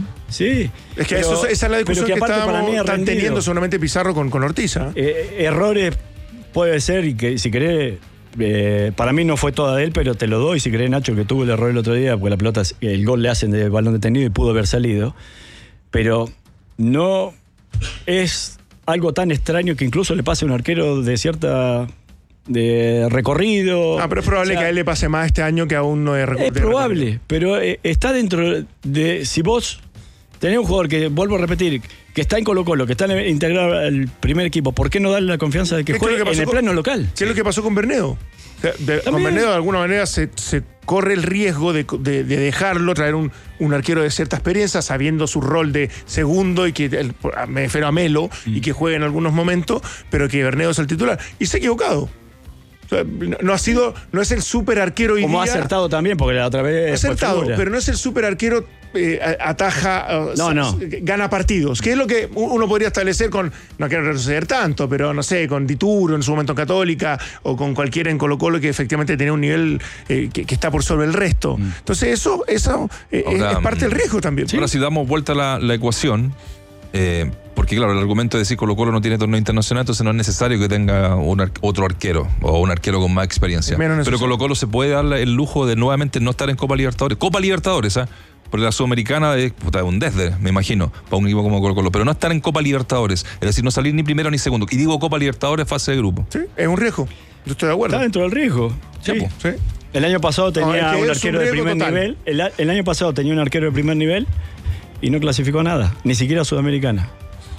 Sí. Es que Pero- eso, esa es la discusión pero que, aparte para mí estábamos ha están rendido. teniendo seguramente Pizarro con, con Ortiz. ¿ah? Eh, errores puede ser, y que si querés, eh, para mí no fue toda de él, pero te lo doy. Si querés, Nacho, que tuvo el error el otro día, porque la pelota, el gol le hacen de balón detenido y pudo haber salido. Pero no es algo tan extraño que incluso le pase a un arquero de cierta de recorrido. Ah, pero es probable O sea, que a él le pase más este año que a uno de recu- Es de probable, pero eh, está dentro de. Si vos tenés un jugador que, vuelvo a repetir, que está en Colo-Colo, que está en- integrado al primer equipo, ¿por qué no darle la confianza de que ¿Qué es lo juegue que pasó en el con- plano local? ¿Qué es lo que pasó con Bernedo? O sea, de- con También. Bernedo de alguna manera se, se corre el riesgo de, de- de dejarlo, traer un, un arquero de cierta experiencia, sabiendo su rol de segundo y que el- me refiero a Melo Mm. y que juegue en algunos momentos, pero que Bernedo es el titular. Y se ha equivocado. O sea, no, no ha sido, no es el super arquero hoy Como ha día. acertado también, porque la otra vez. fue Acertado, figura. pero no es el super arquero, eh, ataja, uh, No, s- no. s- gana partidos, que es lo que uno podría establecer con, no quiero retroceder tanto, pero no sé, con Dituro en su momento en Católica o con cualquiera en Colo Colo que efectivamente tenía un nivel eh, que, que está por sobre el resto. Entonces eso, eso eh, es- Ahora, es parte del riesgo también. Ahora, si damos vuelta a la, la ecuación, eh, porque claro, el argumento de decir Colo Colo no tiene torneo internacional, entonces no es necesario que tenga un ar- otro arquero o un arquero con más experiencia. Es menos Pero necesario. Colo Colo se puede dar el lujo de nuevamente no estar en Copa Libertadores. Copa Libertadores, ¿ah? Porque la Sudamericana es puta, un desde, me imagino, para un equipo como Colo Colo. Pero no estar en Copa Libertadores, es decir, no salir ni primero ni segundo. Y digo Copa Libertadores fase de grupo. Sí, es un riesgo. Yo estoy de acuerdo. Está dentro del riesgo. Sí. Ya, po. Sí. El año pasado tenía No, es que un es un arquero de riesgo primer total. nivel. El, a- el año pasado tenía un arquero de primer nivel y no clasificó nada, ni siquiera Sudamericana.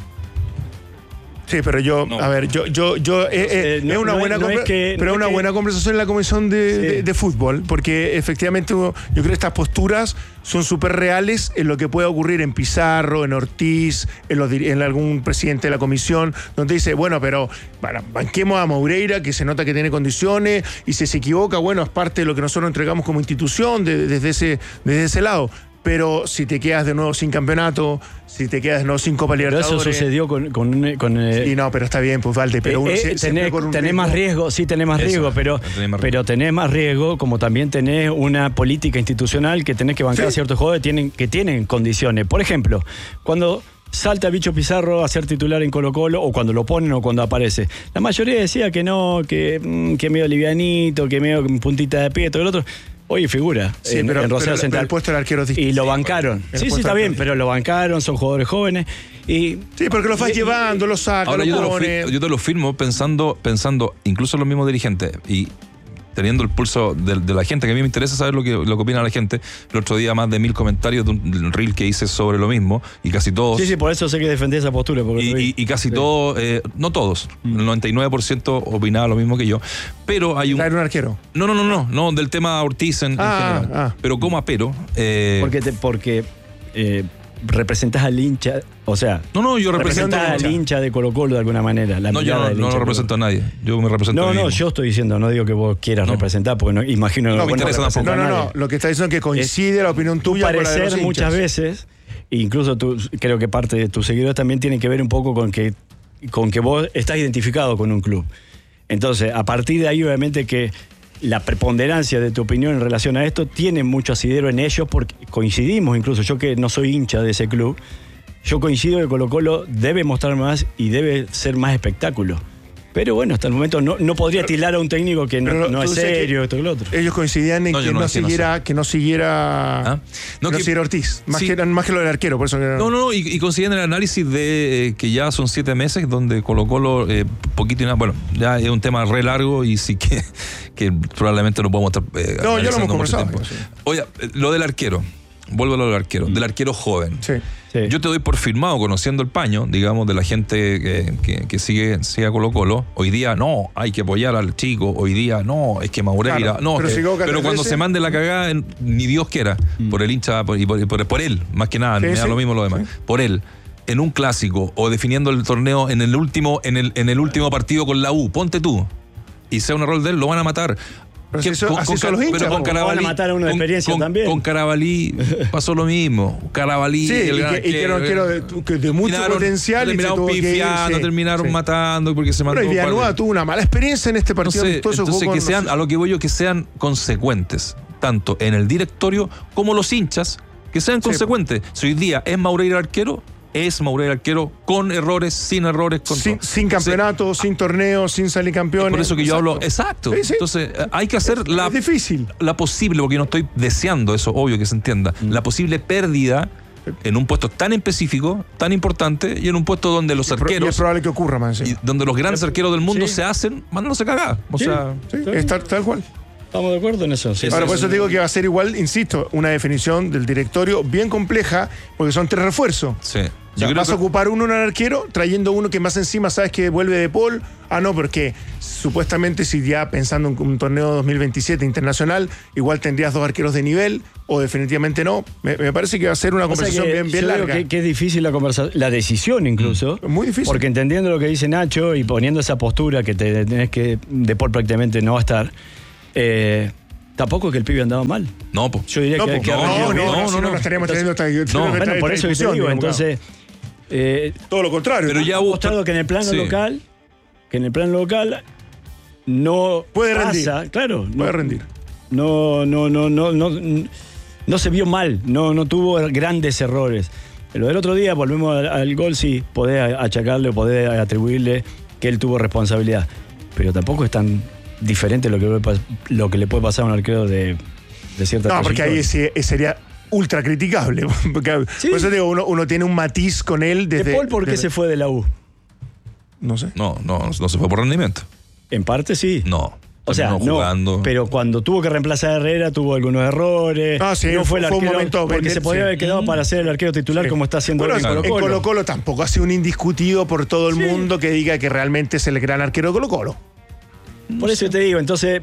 Sí, pero yo, No. a ver, yo, yo, yo, eh, eh, Eh, no- es una no es- buena, no es conver- que- pero no es una que- buena conversación en la comisión de, Sí. de- de fútbol, porque efectivamente yo creo que estas posturas son súper reales en lo que puede ocurrir en Pizarro, en Ortiz, en, los, dir- en algún presidente de la comisión, donde dice, bueno, pero bueno, banquemos a Moreira, que se nota que tiene condiciones, y si se equivoca, bueno, es parte de lo que nosotros entregamos como institución de- desde, ese, desde ese lado. Pero si te quedas de nuevo sin campeonato, si te quedas de nuevo sin Copa Pero Libertadores. eso sucedió con. con, un- con, eh, Y no, pero está bien, pues Valde, pero uno Eh, eh, sie- siempre tenés, con un tenés más riesgo, sí tenés más Eso, riesgo, pero tenés más riesgo. pero tenés más riesgo, como también tenés una política institucional que tenés que bancar Sí. a ciertos jugadores que tienen, que tienen condiciones. Por ejemplo, cuando salta Bicho Pizarro a ser titular en Colo-Colo, o cuando lo ponen o cuando aparece. La mayoría decía que no, que, que medio livianito, que medio puntita de pie, todo el otro. Hoy figura sí, en, pero, en Rosario pero, Central. Pero el puesto del arquero es distinto. Y lo bancaron. El Sí, sí, está bien, pero lo bancaron, son jugadores jóvenes. Y, sí, porque lo vas y, llevando, lo sacas, ahora lo yo, pone. te lo, yo te lo firmo pensando, pensando incluso los mismos dirigentes y teniendo el pulso de, de la gente, que a mí me interesa saber lo que, lo que opina la gente. El otro día más de mil comentarios de un, de un reel que hice sobre lo mismo y casi todos... Sí, sí, por eso sé que defendí esa postura. Porque y, y, y casi sí. todos, eh, no todos, mm. el noventa y nueve por ciento opinaba lo mismo que yo, pero hay un... ¿Traer un arquero? No, no, no, no, no, del tema Ortiz en, ah, en general. Ah. Pero como apero... Eh, porque te, porque eh, representás al hincha, o sea, no, no, yo represento al hincha. hincha de Colo-Colo de alguna manera. La no, yo no, no, no represento a nadie. Yo me represento no, a mí no, mismo. yo estoy diciendo, no digo que vos quieras no. representar, porque no, imagino no no me interesa tampoco. No, no, no. Lo que está diciendo es que coincide es la opinión tuya con la de los hinchas. Muchas veces, incluso tú, creo que parte de tus seguidores también tienen que ver un poco con que, con que vos estás identificado con un club. Entonces, a partir de ahí, obviamente que la preponderancia de tu opinión en relación a esto tiene mucho asidero en ellos, porque coincidimos, incluso yo que no soy hincha de ese club, yo coincido que Colo-Colo debe mostrar más y debe ser más espectáculo. Pero bueno, hasta el momento no, no podría pero, tirar a un técnico que no, no es serio, esto y lo otro. Ellos coincidían en no, que, no, no siguiera, no que no siguiera ¿Ah? no, que no que, siguiera Ortiz, más, sí. que, más que lo del arquero. Por eso que no, no, no, y, y coinciden en el análisis de eh, que ya son siete meses donde Colo-Colo, eh, poquito y nada, bueno, ya es un tema re largo y sí que, que probablemente no podemos estar eh, no, ya lo hemos conversado. Sí. Oye, lo del arquero, vuelvo a lo del arquero, mm. del arquero joven. Sí. Sí. Yo te doy por firmado, conociendo el paño, digamos, de la gente que, que, que sigue, sigue a Colo-Colo. Hoy día no, hay que apoyar al chico. Hoy día no, es que Maureira. Claro, no, pero, que, si pero cuando veces... se mande la cagada, ni Dios quiera, mm. por el hincha por, y por, por, por él, más que nada, sí, me da sí. lo mismo lo demás. Sí. Por él, en un clásico o definiendo el torneo en el último, en el, en el último partido con la U, ponte tú, y sea un error de él, lo van a matar. Pero que, así, con, así con, son los hinchas. Pero con Carabalí, van a matar a uno de experiencia con, también. Con Carabalí pasó lo mismo. Carabalí. Sí, el, y, que, que, y que no quiero de, de mucho potencial. Terminaron pifiando, sí, terminaron sí. matando porque se mandó. Pero Villanueva tuvo una mala experiencia en este partido. No sé, entonces, que sean, a lo que voy yo, que sean consecuentes, tanto en el directorio como los hinchas, que sean sí. consecuentes. Si hoy día es Maureira arquero, es Maureira arquero con errores, sin errores. Con sin, sin campeonato, sin torneo, sin salir campeones. Por eso que exacto. yo hablo, exacto. Sí, sí. Entonces hay que hacer es, la, es difícil. la posible, porque yo no estoy deseando eso, obvio que se entienda, mm. la posible pérdida en un puesto tan específico, tan importante, y en un puesto donde los y arqueros... Y es probable que ocurra, man. Sí. Y donde los grandes arqueros del mundo sí. se hacen, mandándose cagar. O sí, sea... Sí, está tal cual. Estamos de acuerdo en eso. Sí, Ahora, sí, por eso sí. digo que va a ser igual, insisto, una definición del directorio bien compleja, porque son tres refuerzos. Sí. O sea, vas que... a ocupar uno en el arquero, trayendo uno que más encima sabes que vuelve de Paul. Ah, no, porque supuestamente si ya pensando en un torneo dos mil veintisiete internacional, igual tendrías dos arqueros de nivel, o definitivamente no. Me, me parece que va a ser una o conversación sea bien, bien yo larga. Que, que es difícil la conversación, la decisión incluso. Mm, muy difícil. Porque entendiendo lo que dice Nacho y poniendo esa postura que te tenés que, de Paul prácticamente no va a estar, eh, tampoco es que el pibe andaba mal. No, pues. Yo diría no, que, po, que no, no, no, no, no, no, no estaríamos teniendo esta, no, bueno, por eso que te digo, entonces... Eh, todo lo contrario. Pero ya ha mostrado que en el plano sí. local, que en el plano local no puede pasa, rendir. Claro, puede no, rendir. No, no, no, no, no, no se vio mal, no, no tuvo grandes errores. Lo del otro día, volvemos al, al gol, sí, podés achacarle, podés atribuirle que él tuvo responsabilidad, pero tampoco es tan diferente lo que, lo que le puede pasar a un arquero de, de cierta No, porque ahí ese, ese sería ultra criticable. Porque, ¿sí? Por eso digo, uno, uno tiene un matiz con él desde... ¿De Paul por qué desde... se fue de la U? No sé. No, no, no se fue por rendimiento. En parte sí. No. O sea, no, jugando. Pero cuando tuvo que reemplazar a Herrera tuvo algunos errores. Ah, sí, no fue el arquero, fue un momento porque vender, se podía sí. haber quedado para ser el arquero titular sí. como está haciendo bueno, en Colo-Colo. En Colo-Colo tampoco ha sido un indiscutido por todo el sí. mundo que diga que realmente es el gran arquero de Colo-Colo. No por sé. Eso te digo, entonces...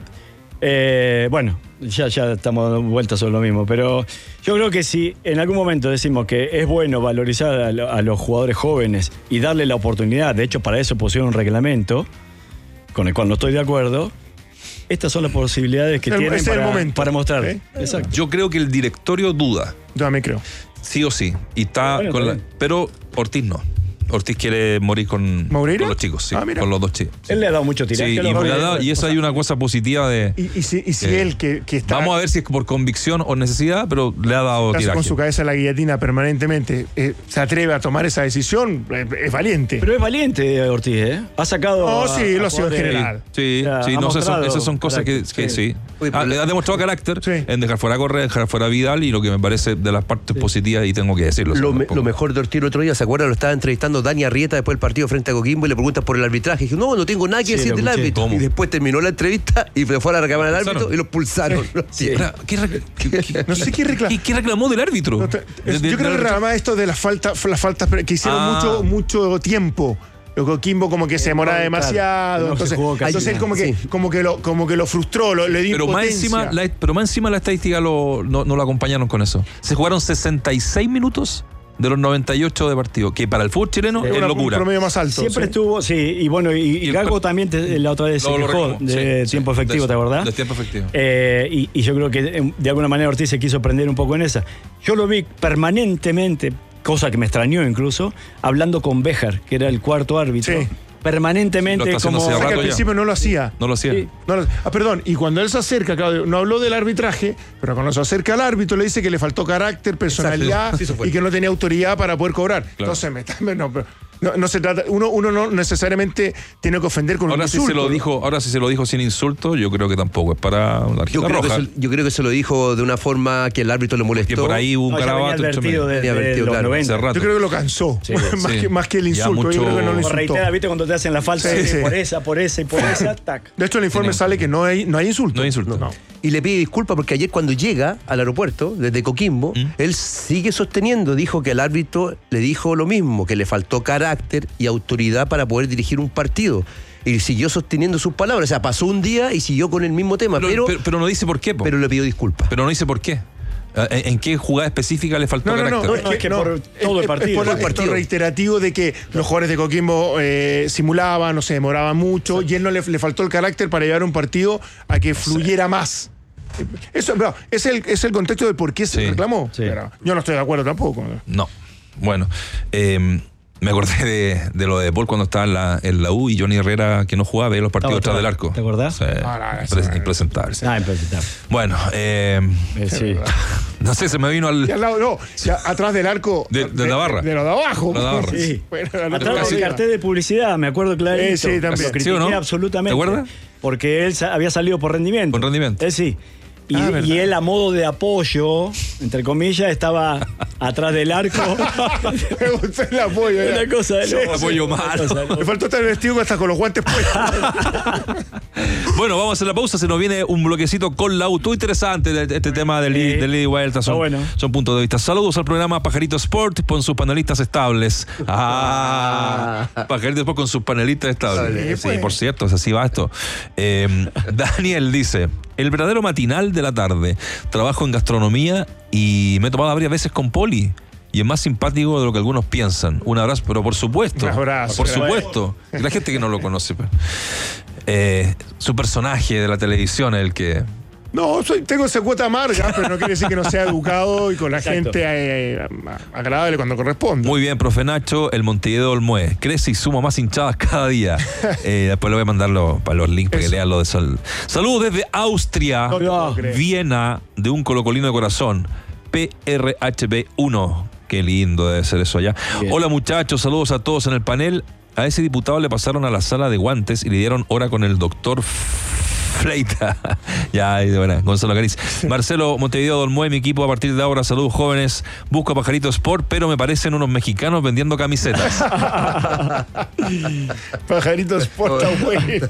Eh, bueno, ya, ya estamos dando vueltas sobre lo mismo, pero yo creo que si en algún momento decimos que es bueno valorizar a, lo, a los jugadores jóvenes y darle la oportunidad, de hecho para eso pusieron un reglamento, con el cual no estoy de acuerdo, estas son las posibilidades que el, tienen para, momento. para mostrar. ¿Sí? Exacto. Yo creo que el directorio duda. Yo también creo. Sí o sí. Y está bueno, con la, pero Ortiz no. Ortiz quiere morir con, con los chicos, sí, ah, con los dos chicos. Sí. Él le ha dado mucho tiraje. Sí, y, le ha dado, y eso hay una cosa positiva de... Y, y si, y si eh, él que, que está... Vamos a ver si es por convicción o necesidad, pero le ha dado tiraje. Con su cabeza en la guillotina permanentemente, eh, se atreve a tomar esa decisión, eh, es valiente. Pero es valiente Ortiz, ¿eh? Ha sacado... Oh, a, sí, a lo ha sido en general. Sí, o sea, sí, no sé, son, esas son cosas que, que sí. sí. Uy, ha, le ha demostrado carácter sí. en dejar fuera a Correa, dejar fuera a Vidal, y lo que me parece de las partes sí. positivas, y tengo que decirlo. Lo, me, lo mejor de Ortiz el otro día, ¿se acuerdan? Lo estaba entrevistando Dani Arrieta después del partido frente a Coquimbo y le preguntan por el arbitraje. Y dije, no, no tengo nada que sí, decir del árbitro. ¿Cómo? Y después terminó la entrevista y fue a la recámara del árbitro y lo expulsaron. Sí. ¿Qué, re, qué, qué, no sé qué reclamó. ¿Qué, ¿Qué reclamó del árbitro? No, te, es, de, yo creo que reclamaba esto de las faltas, las faltas que hicieron ah. mucho, mucho tiempo. Lo Coquimbo como que se demoraba demasiado, claro, entonces, no entonces él como que, sí. como que lo, como que lo frustró, lo, le dio pero más encima, la, pero más encima la estadística lo, no, no lo acompañaron con eso. Se jugaron sesenta y seis minutos de los noventa y ocho de partido, que para el fútbol chileno sí, es una, locura. Un promedio más alto. Siempre sí. estuvo, sí, y bueno, y, y, y Gago también te, la otra vez se quejó de sí, tiempo sí, efectivo, de ¿te acordás? De tiempo efectivo. Eh, y, y yo creo que de alguna manera Ortiz se quiso prender un poco en esa. Yo lo vi permanentemente, cosa que me extrañó incluso, hablando con Béjar, que era el cuarto árbitro. Sí. Permanentemente como o sea, que al principio no lo hacía no lo hacía sí. no lo, ah, perdón, y cuando él se acerca, claro, no habló del arbitraje, pero cuando se acerca al árbitro le dice que le faltó carácter, personalidad sí, y que no tenía autoridad para poder cobrar. Claro. Entonces me, no, pero, no, no se trata, uno, uno no necesariamente tiene que ofender con ahora un si insulto. Se lo dijo, ahora si se lo dijo sin insulto, yo creo que tampoco es para la tarjeta yo creo roja. Que se, yo creo que se lo dijo de una forma que el árbitro le molestó. Que por ahí hubo un no, carabato. De, de los claro. noventa. Yo creo que lo cansó, sí, más, sí. Que, más que el insulto. Mucho... Yo creo que no lo insultó. Reitera, viste, cuando te hacen la falta sí, sí. por esa, por esa y por esa, tac. De hecho, el informe Tiene... sale que no hay, no hay insulto. No hay insulto. No. Y le pide disculpas porque ayer cuando llega al aeropuerto, desde Coquimbo, ¿Mm? él sigue sosteniendo, dijo que el árbitro le dijo lo mismo, que le faltó carácter y autoridad para poder dirigir un partido. Y siguió sosteniendo sus palabras. O sea, pasó un día y siguió con el mismo tema. Pero, pero, pero, pero no dice por qué. Po. Pero le pidió disculpas. Pero no dice por qué. ¿En, en qué jugada específica le faltó no, carácter? No, no, no, es que no, por todo el partido. Es por el partido reiterativo de que los jugadores de Coquimbo eh, simulaban, no se demoraban mucho, sí. y él no le, le faltó el carácter para llevar un partido a que fluyera sí. más. Eso no, es, el, es el contexto de por qué se sí. reclamó. Sí. Pero yo no estoy de acuerdo tampoco. No. Bueno, eh, me acordé de, de lo de Paul cuando estaba en la, en la U y Johnny Herrera, que no jugaba, veía los partidos detrás del arco. ¿Te acordás? O sea, ah, no, impres, impresentable. Ah, impresentable. Bueno, eh, eh, sí. no sé, se me vino al... al lado, no, ya atrás del arco... De, de, de la barra. De, de lo de abajo. La barra. Sí. Bueno, atrás del cartel de publicidad, me acuerdo clarito. Sí, sí, también. Lo critiqué ¿Sí o no? absolutamente. ¿Te acuerdas? Porque él había salido por rendimiento. Por rendimiento. Él sí. Y, ah, y él a modo de apoyo, entre comillas, estaba atrás del arco. Me gustó el apoyo. Una era. cosa de sí, apoyo malo. Me faltó estar vestido hasta con los guantes puestos. Bueno, vamos a hacer la pausa. Se nos viene un bloquecito con la auto interesante de este tema del sí. ida y vuelta. Son, bueno. son puntos de vista. Saludos al programa Pajarito Sport con sus panelistas estables. Ah, Pajarito Sport con sus panelistas estables. Sí, sí, por cierto, así va esto. Eh, Daniel dice: el verdadero matinal de la tarde. Trabajo en gastronomía y me he tomado varias veces con Poli. Y es más simpático de lo que algunos piensan. Un abrazo, pero por supuesto. Un abrazo. Por supuesto. La gente que no lo conoce. Pero, eh, su personaje de la televisión es el que... No, soy, tengo esa cuota amarga, pero no quiere decir que no sea educado y con la Exacto. gente eh, agradable cuando corresponde. Muy bien, profe Nacho, el Montevideo Olmué. Crece y suma más hinchadas cada día. Eh, después le voy a mandarlo para los links para que lean lo de Sal. Saludos desde Austria, no Viena, de un colocolino de corazón. P R H B uno. Qué lindo debe ser eso allá. Bien. Hola muchachos, saludos a todos en el panel. A ese diputado le pasaron a la sala de guantes y le dieron hora con el doctor Fleita. Ya, bueno, Gonzalo Cariz. Marcelo Montevideo Dolmué, mi equipo a partir de ahora. Saludos jóvenes. Busco a Pajarito Sport, pero me parecen unos mexicanos vendiendo camisetas. Pajarito Sport está bueno.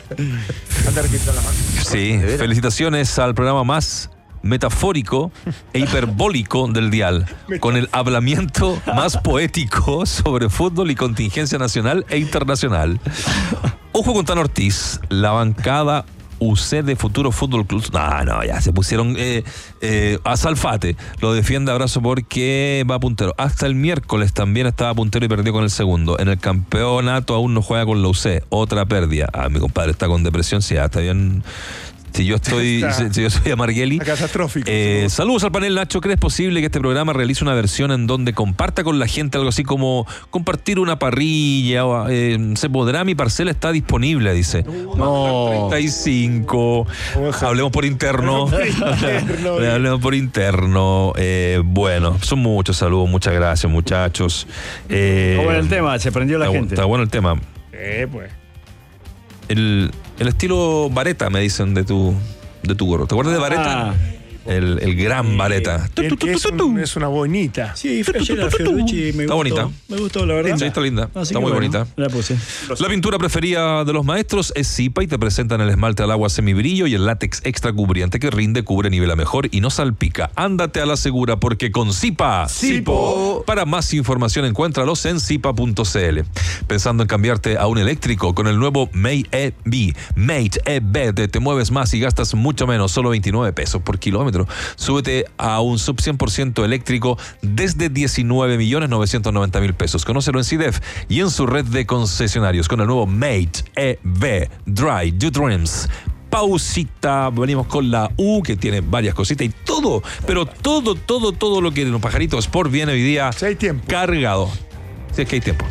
Sí, felicitaciones al programa más metafórico e hiperbólico del dial, con el hablamiento más poético sobre fútbol y contingencia nacional e internacional. Ojo con Tan Ortiz, la bancada U C de Futuro Fútbol Club. No, no, ya se pusieron eh, eh, a Salfate. Lo defiende abrazo porque va puntero. Hasta el miércoles también estaba puntero y perdió con el segundo. En el campeonato aún no juega con la U C. Otra pérdida. Ah, mi compadre está con depresión. Sí, ya está bien. Si yo estoy, si, si yo soy a Margueli. Catastrófico. Eh, saludos al panel, Nacho. ¿Crees posible que este programa realice una versión en donde comparta con la gente algo así como compartir una parrilla? O, eh, ¿se podrá? Mi parcela está disponible, dice. No. treinta y cinco. Hablemos por interno. Hablemos por interno. Eh, bueno, son muchos saludos. Muchas gracias, muchachos. Eh, Está bueno el tema, se prendió la está, gente. Está bueno el tema. Eh, pues. El, el estilo Vareta, me dicen, de tu, de tu gorro. ¿Te acuerdas de Vareta? Ah. El, el gran Vareta. El que es, un- es una bonita. Sí, fue ayer a Fiorucci y me Está gustó. bonita. Me gustó, la verdad. Sí, está linda. Así Está que muy bueno, bonita. La puse. La pintura preferida de los maestros es Zipa y te presentan el esmalte al agua semibrillo y el látex extra cubriente que rinde, cubre, nivela mejor y no salpica. Ándate a la segura porque con Zipa. Zipo. Para más información encuéntralos en zipa punto c l. Pensando en cambiarte a un eléctrico con el nuevo Mate E V. Mate E V, te, te mueves más y gastas mucho menos, solo veintinueve pesos por kilómetro. Súbete a un sub cien por ciento eléctrico desde diecinueve millones novecientos noventa mil pesos. Conócelo en CIDEF y en su red de concesionarios con el nuevo Mate E V Dry Your Dreams. Pausita, venimos con la U, que tiene varias cositas y todo, pero todo, todo, todo lo que de los pajaritos Sport viene hoy día Si hay tiempo. cargado. Si es que hay tiempo.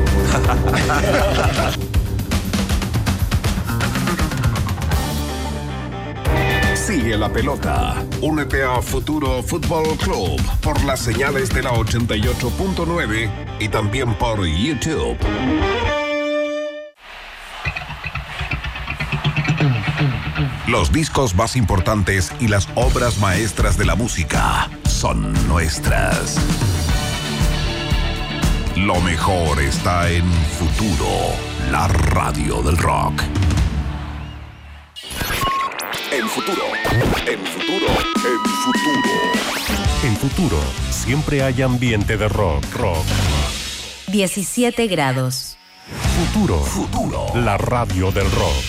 Sigue la pelota. Únete a Futuro Fútbol Club por las señales de la ochenta y ocho punto nueve y también por YouTube. Los discos más importantes y las obras maestras de la música son nuestras. Lo mejor está en Futuro, la radio del rock. En Futuro, en Futuro, en Futuro. En Futuro, siempre hay ambiente de rock, rock. diecisiete grados. Futuro, Futuro. la radio del rock.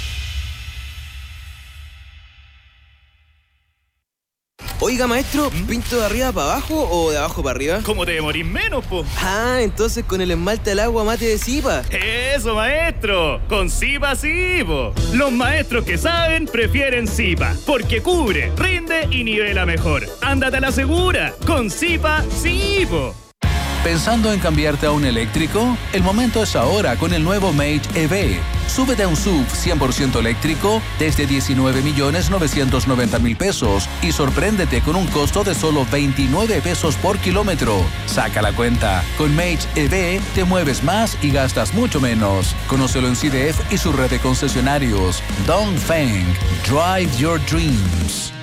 Oiga, maestro, ¿pinto de arriba para abajo o de abajo para arriba? ¿Cómo te demorís menos, po? Ah, entonces con el esmalte al agua mate de Zipa. ¡Eso, maestro! ¡Con Zipa sí, po! Los maestros que saben prefieren Zipa, porque cubre, rinde y nivela mejor. ¡Ándate a la segura! ¡Con Zipa sí, po! ¿Pensando en cambiarte a un eléctrico? El momento es ahora con el nuevo Mate E V. Súbete a un S U V cien por ciento eléctrico desde diecinueve millones novecientos noventa mil pesos y sorpréndete con un costo de solo veintinueve pesos por kilómetro. Saca la cuenta. Con Mate E V te mueves más y gastas mucho menos. Conócelo en CIDEF y su red de concesionarios. Dongfeng. Drive your dreams.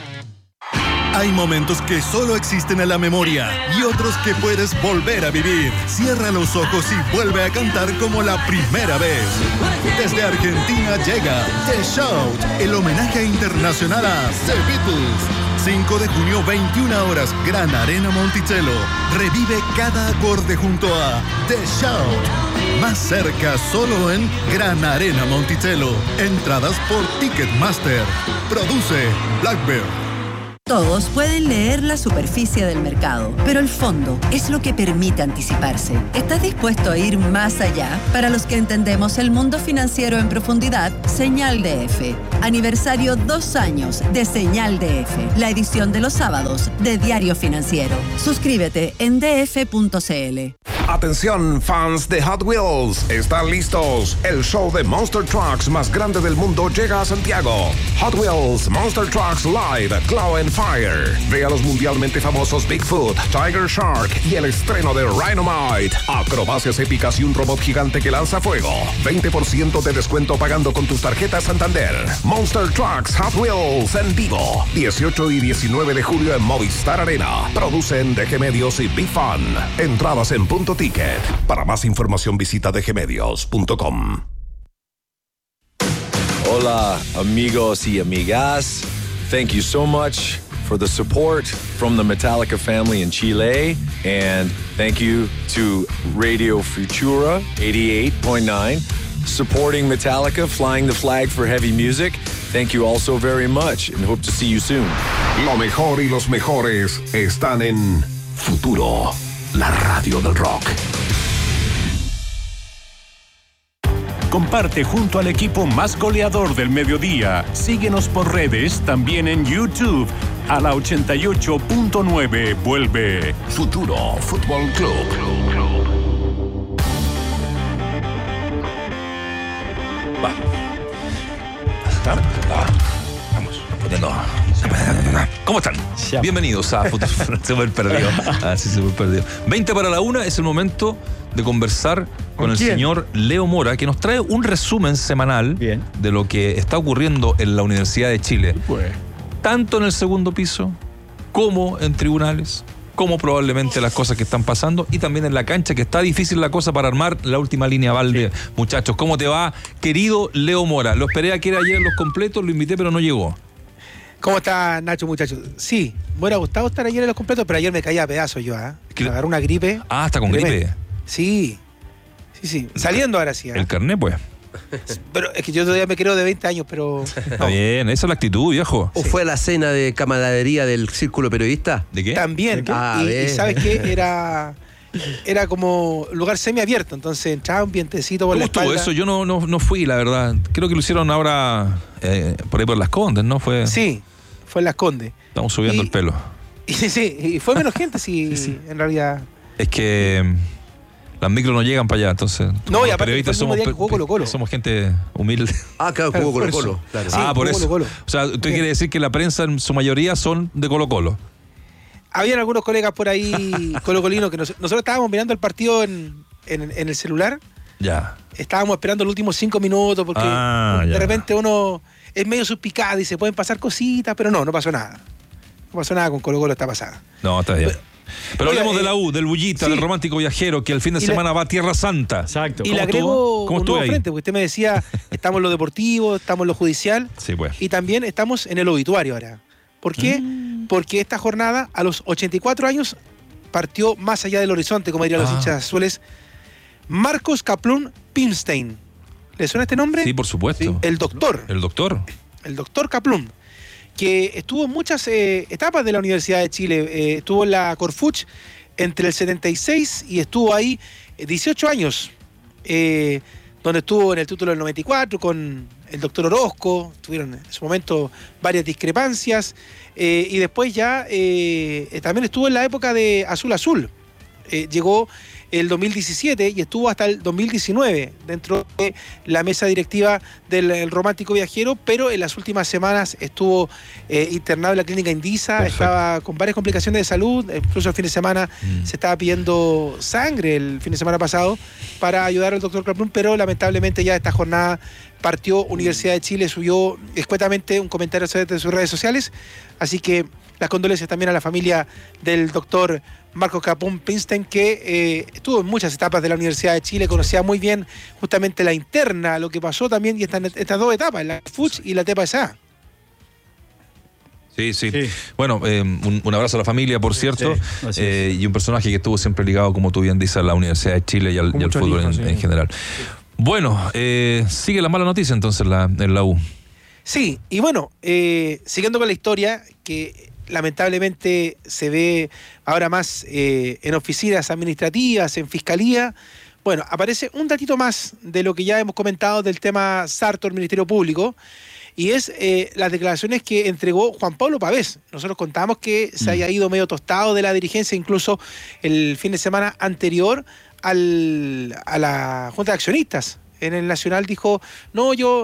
Hay momentos que solo existen en la memoria y otros que puedes volver a vivir. Cierra los ojos y vuelve a cantar como la primera vez. Desde Argentina llega The Shout, el homenaje internacional a The Beatles. cinco de junio, veintiuna horas, Gran Arena Monticello. Revive cada acorde junto a The Shout. Más cerca solo en Gran Arena Monticello. Entradas por Ticketmaster. Produce Blackbird. Todos pueden leer la superficie del mercado, pero el fondo es lo que permite anticiparse. ¿Estás dispuesto a ir más allá? Para los que entendemos el mundo financiero en profundidad, Señal D F. Aniversario dos años de Señal D F, la edición de los sábados de Diario Financiero. Suscríbete en d f punto c l. Atención, fans de Hot Wheels, ¿están listos? El show de Monster Trucks más grande del mundo llega a Santiago. Hot Wheels Monster Trucks Live Glow and Fire. Ve a los mundialmente famosos Bigfoot, Tiger Shark y el estreno de Rhinomite. Acrobacias épicas y un robot gigante que lanza fuego. veinte por ciento de descuento pagando con tus tarjetas Santander. Monster Trucks Hot Wheels en vivo. dieciocho y diecinueve de julio en Movistar Arena. Producen D G Medios y B-Fun. Entradas en punto ticket. Para más información visita d g medios punto com. Hola, amigos y amigas. Thank you so much for the support from the Metallica family in Chile. And thank you to Radio Futura eighty-eight point nine, supporting Metallica, flying the flag for heavy music. Thank you all so very much and hope to see you soon. Lo mejor y los mejores están en Futuro, la radio del rock. Comparte junto al equipo más goleador del mediodía. Síguenos por redes, también en YouTube. A la ochenta y ocho punto nueve vuelve Futuro Fútbol Club. Va. Vamos, poniendo. ¿Cómo están? Ya. Bienvenidos a Futuro. Se me perdió. Ah, sí, se me perdió. veinte para la una es el momento de conversar con, ¿Con el quién? señor Leo Mora, que nos trae un resumen semanal Bien. de lo que está ocurriendo en la Universidad de Chile. Pues. Tanto en el segundo piso, como en tribunales, como probablemente las cosas que están pasando, y también en la cancha, que está difícil la cosa para armar la última línea balde. Sí. Muchachos, ¿cómo te va, querido Leo Mora? Lo esperé a que era ayer en los completos, lo invité, pero no llegó. ¿Cómo está, Nacho, muchachos? Sí, me hubiera gustado estar ayer en los completos, pero ayer me caía a pedazos yo, ¿eh? Me agarró una gripe. Ah, está con gripe. gripe. Sí, sí, sí. Saliendo ahora sí. ¿eh? El carnet, pues. Pero es que yo todavía me creo de veinte años, pero... Está bien, esa es la actitud, viejo. ¿O sí. fue la cena de camaradería del círculo periodista? ¿De qué? También. ¿De qué? Ah, y, y ¿sabes qué? Era... Era como lugar semiabierto, entonces entraba un vientecito por la espalda. ¿Cómo estuvo eso? Yo no, no, no fui, la verdad. Creo que lo hicieron ahora eh, por ahí por Las Condes, ¿no? Fue... Sí, fue en Las Condes. Estamos subiendo y, el pelo. Y, sí, y fue menos gente, sí, sí, en realidad. Es que... Las micros no llegan para allá, entonces. No, y aparte fue el somos, día que jugó Colo Colo. Somos gente humilde. Ah, claro, jugó Colo Colo. Claro. Sí, ah, por eso. Colo -Colo. O sea, usted quiere decir que la prensa en su mayoría son de Colo Colo. Habían algunos colegas por ahí colocolinos que nos, nosotros estábamos mirando el partido en, en, en el celular. Ya. Estábamos esperando los últimos cinco minutos porque ah, de ya. repente uno es medio suspicado y se pueden pasar cositas, pero no, no pasó nada. No pasó nada con Colo Colo esta pasada. No, está bien. Pero, Pero hablemos eh, de la U, del Bullita, sí. del romántico viajero, que el fin de semana la, va a Tierra Santa. Exacto. Y le agrego un nuevo frente, porque usted me decía, estamos en lo deportivo, estamos en lo judicial, sí, pues. y también estamos en el obituario ahora. ¿Por qué? Mm. Porque esta jornada, a los ochenta y cuatro años, partió más allá del horizonte, como dirían ah. los hinchas azules, Marcos Kaplún Pimstein. ¿Le suena este nombre? Sí, por supuesto. Sí. El doctor. El doctor. El doctor Kaplún, que estuvo en muchas eh, etapas de la Universidad de Chile. Eh, estuvo en la Corfuch entre el setenta y seis y estuvo ahí dieciocho años, eh, donde estuvo en el título del noventa y cuatro con el doctor Orozco. Tuvieron en su momento varias discrepancias. Eh, y después ya eh, también estuvo en la época de Azul Azul. Eh, llegó el dos mil diecisiete y estuvo hasta el dos mil diecinueve dentro de la mesa directiva del Romántico Viajero, pero en las últimas semanas estuvo eh, internado en la clínica Indisa. Perfecto. Estaba con varias complicaciones de salud, incluso el fin de semana mm. se estaba pidiendo sangre el fin de semana pasado para ayudar al doctor Kaplún, pero lamentablemente ya esta jornada partió Universidad de Chile, subió escuetamente un comentario a través de sus redes sociales, así que las condolencias también a la familia del doctor Marcos Kaplún Pimstein, que eh, estuvo en muchas etapas de la Universidad de Chile, conocía muy bien justamente la interna, lo que pasó también, y estas, estas dos etapas, la F U C y la T E P A S A. Sí, sí, sí. Bueno, eh, un, un abrazo a la familia, por cierto, sí, eh, y un personaje que estuvo siempre ligado, como tú bien dices, a la Universidad de Chile y al, y al fútbol hijo, en, sí. en general. Bueno, eh, sigue la mala noticia entonces la, en la U. Sí, y bueno, eh, siguiendo con la historia, que lamentablemente se ve ahora más eh, en oficinas administrativas, en fiscalía. Bueno, aparece un datito más de lo que ya hemos comentado del tema Sartor, Ministerio Público, y es eh, las declaraciones que entregó Juan Pablo Pavés. Nosotros contábamos que se había ido medio tostado de la dirigencia, incluso el fin de semana anterior al, a la Junta de Accionistas. En el Nacional dijo, no, yo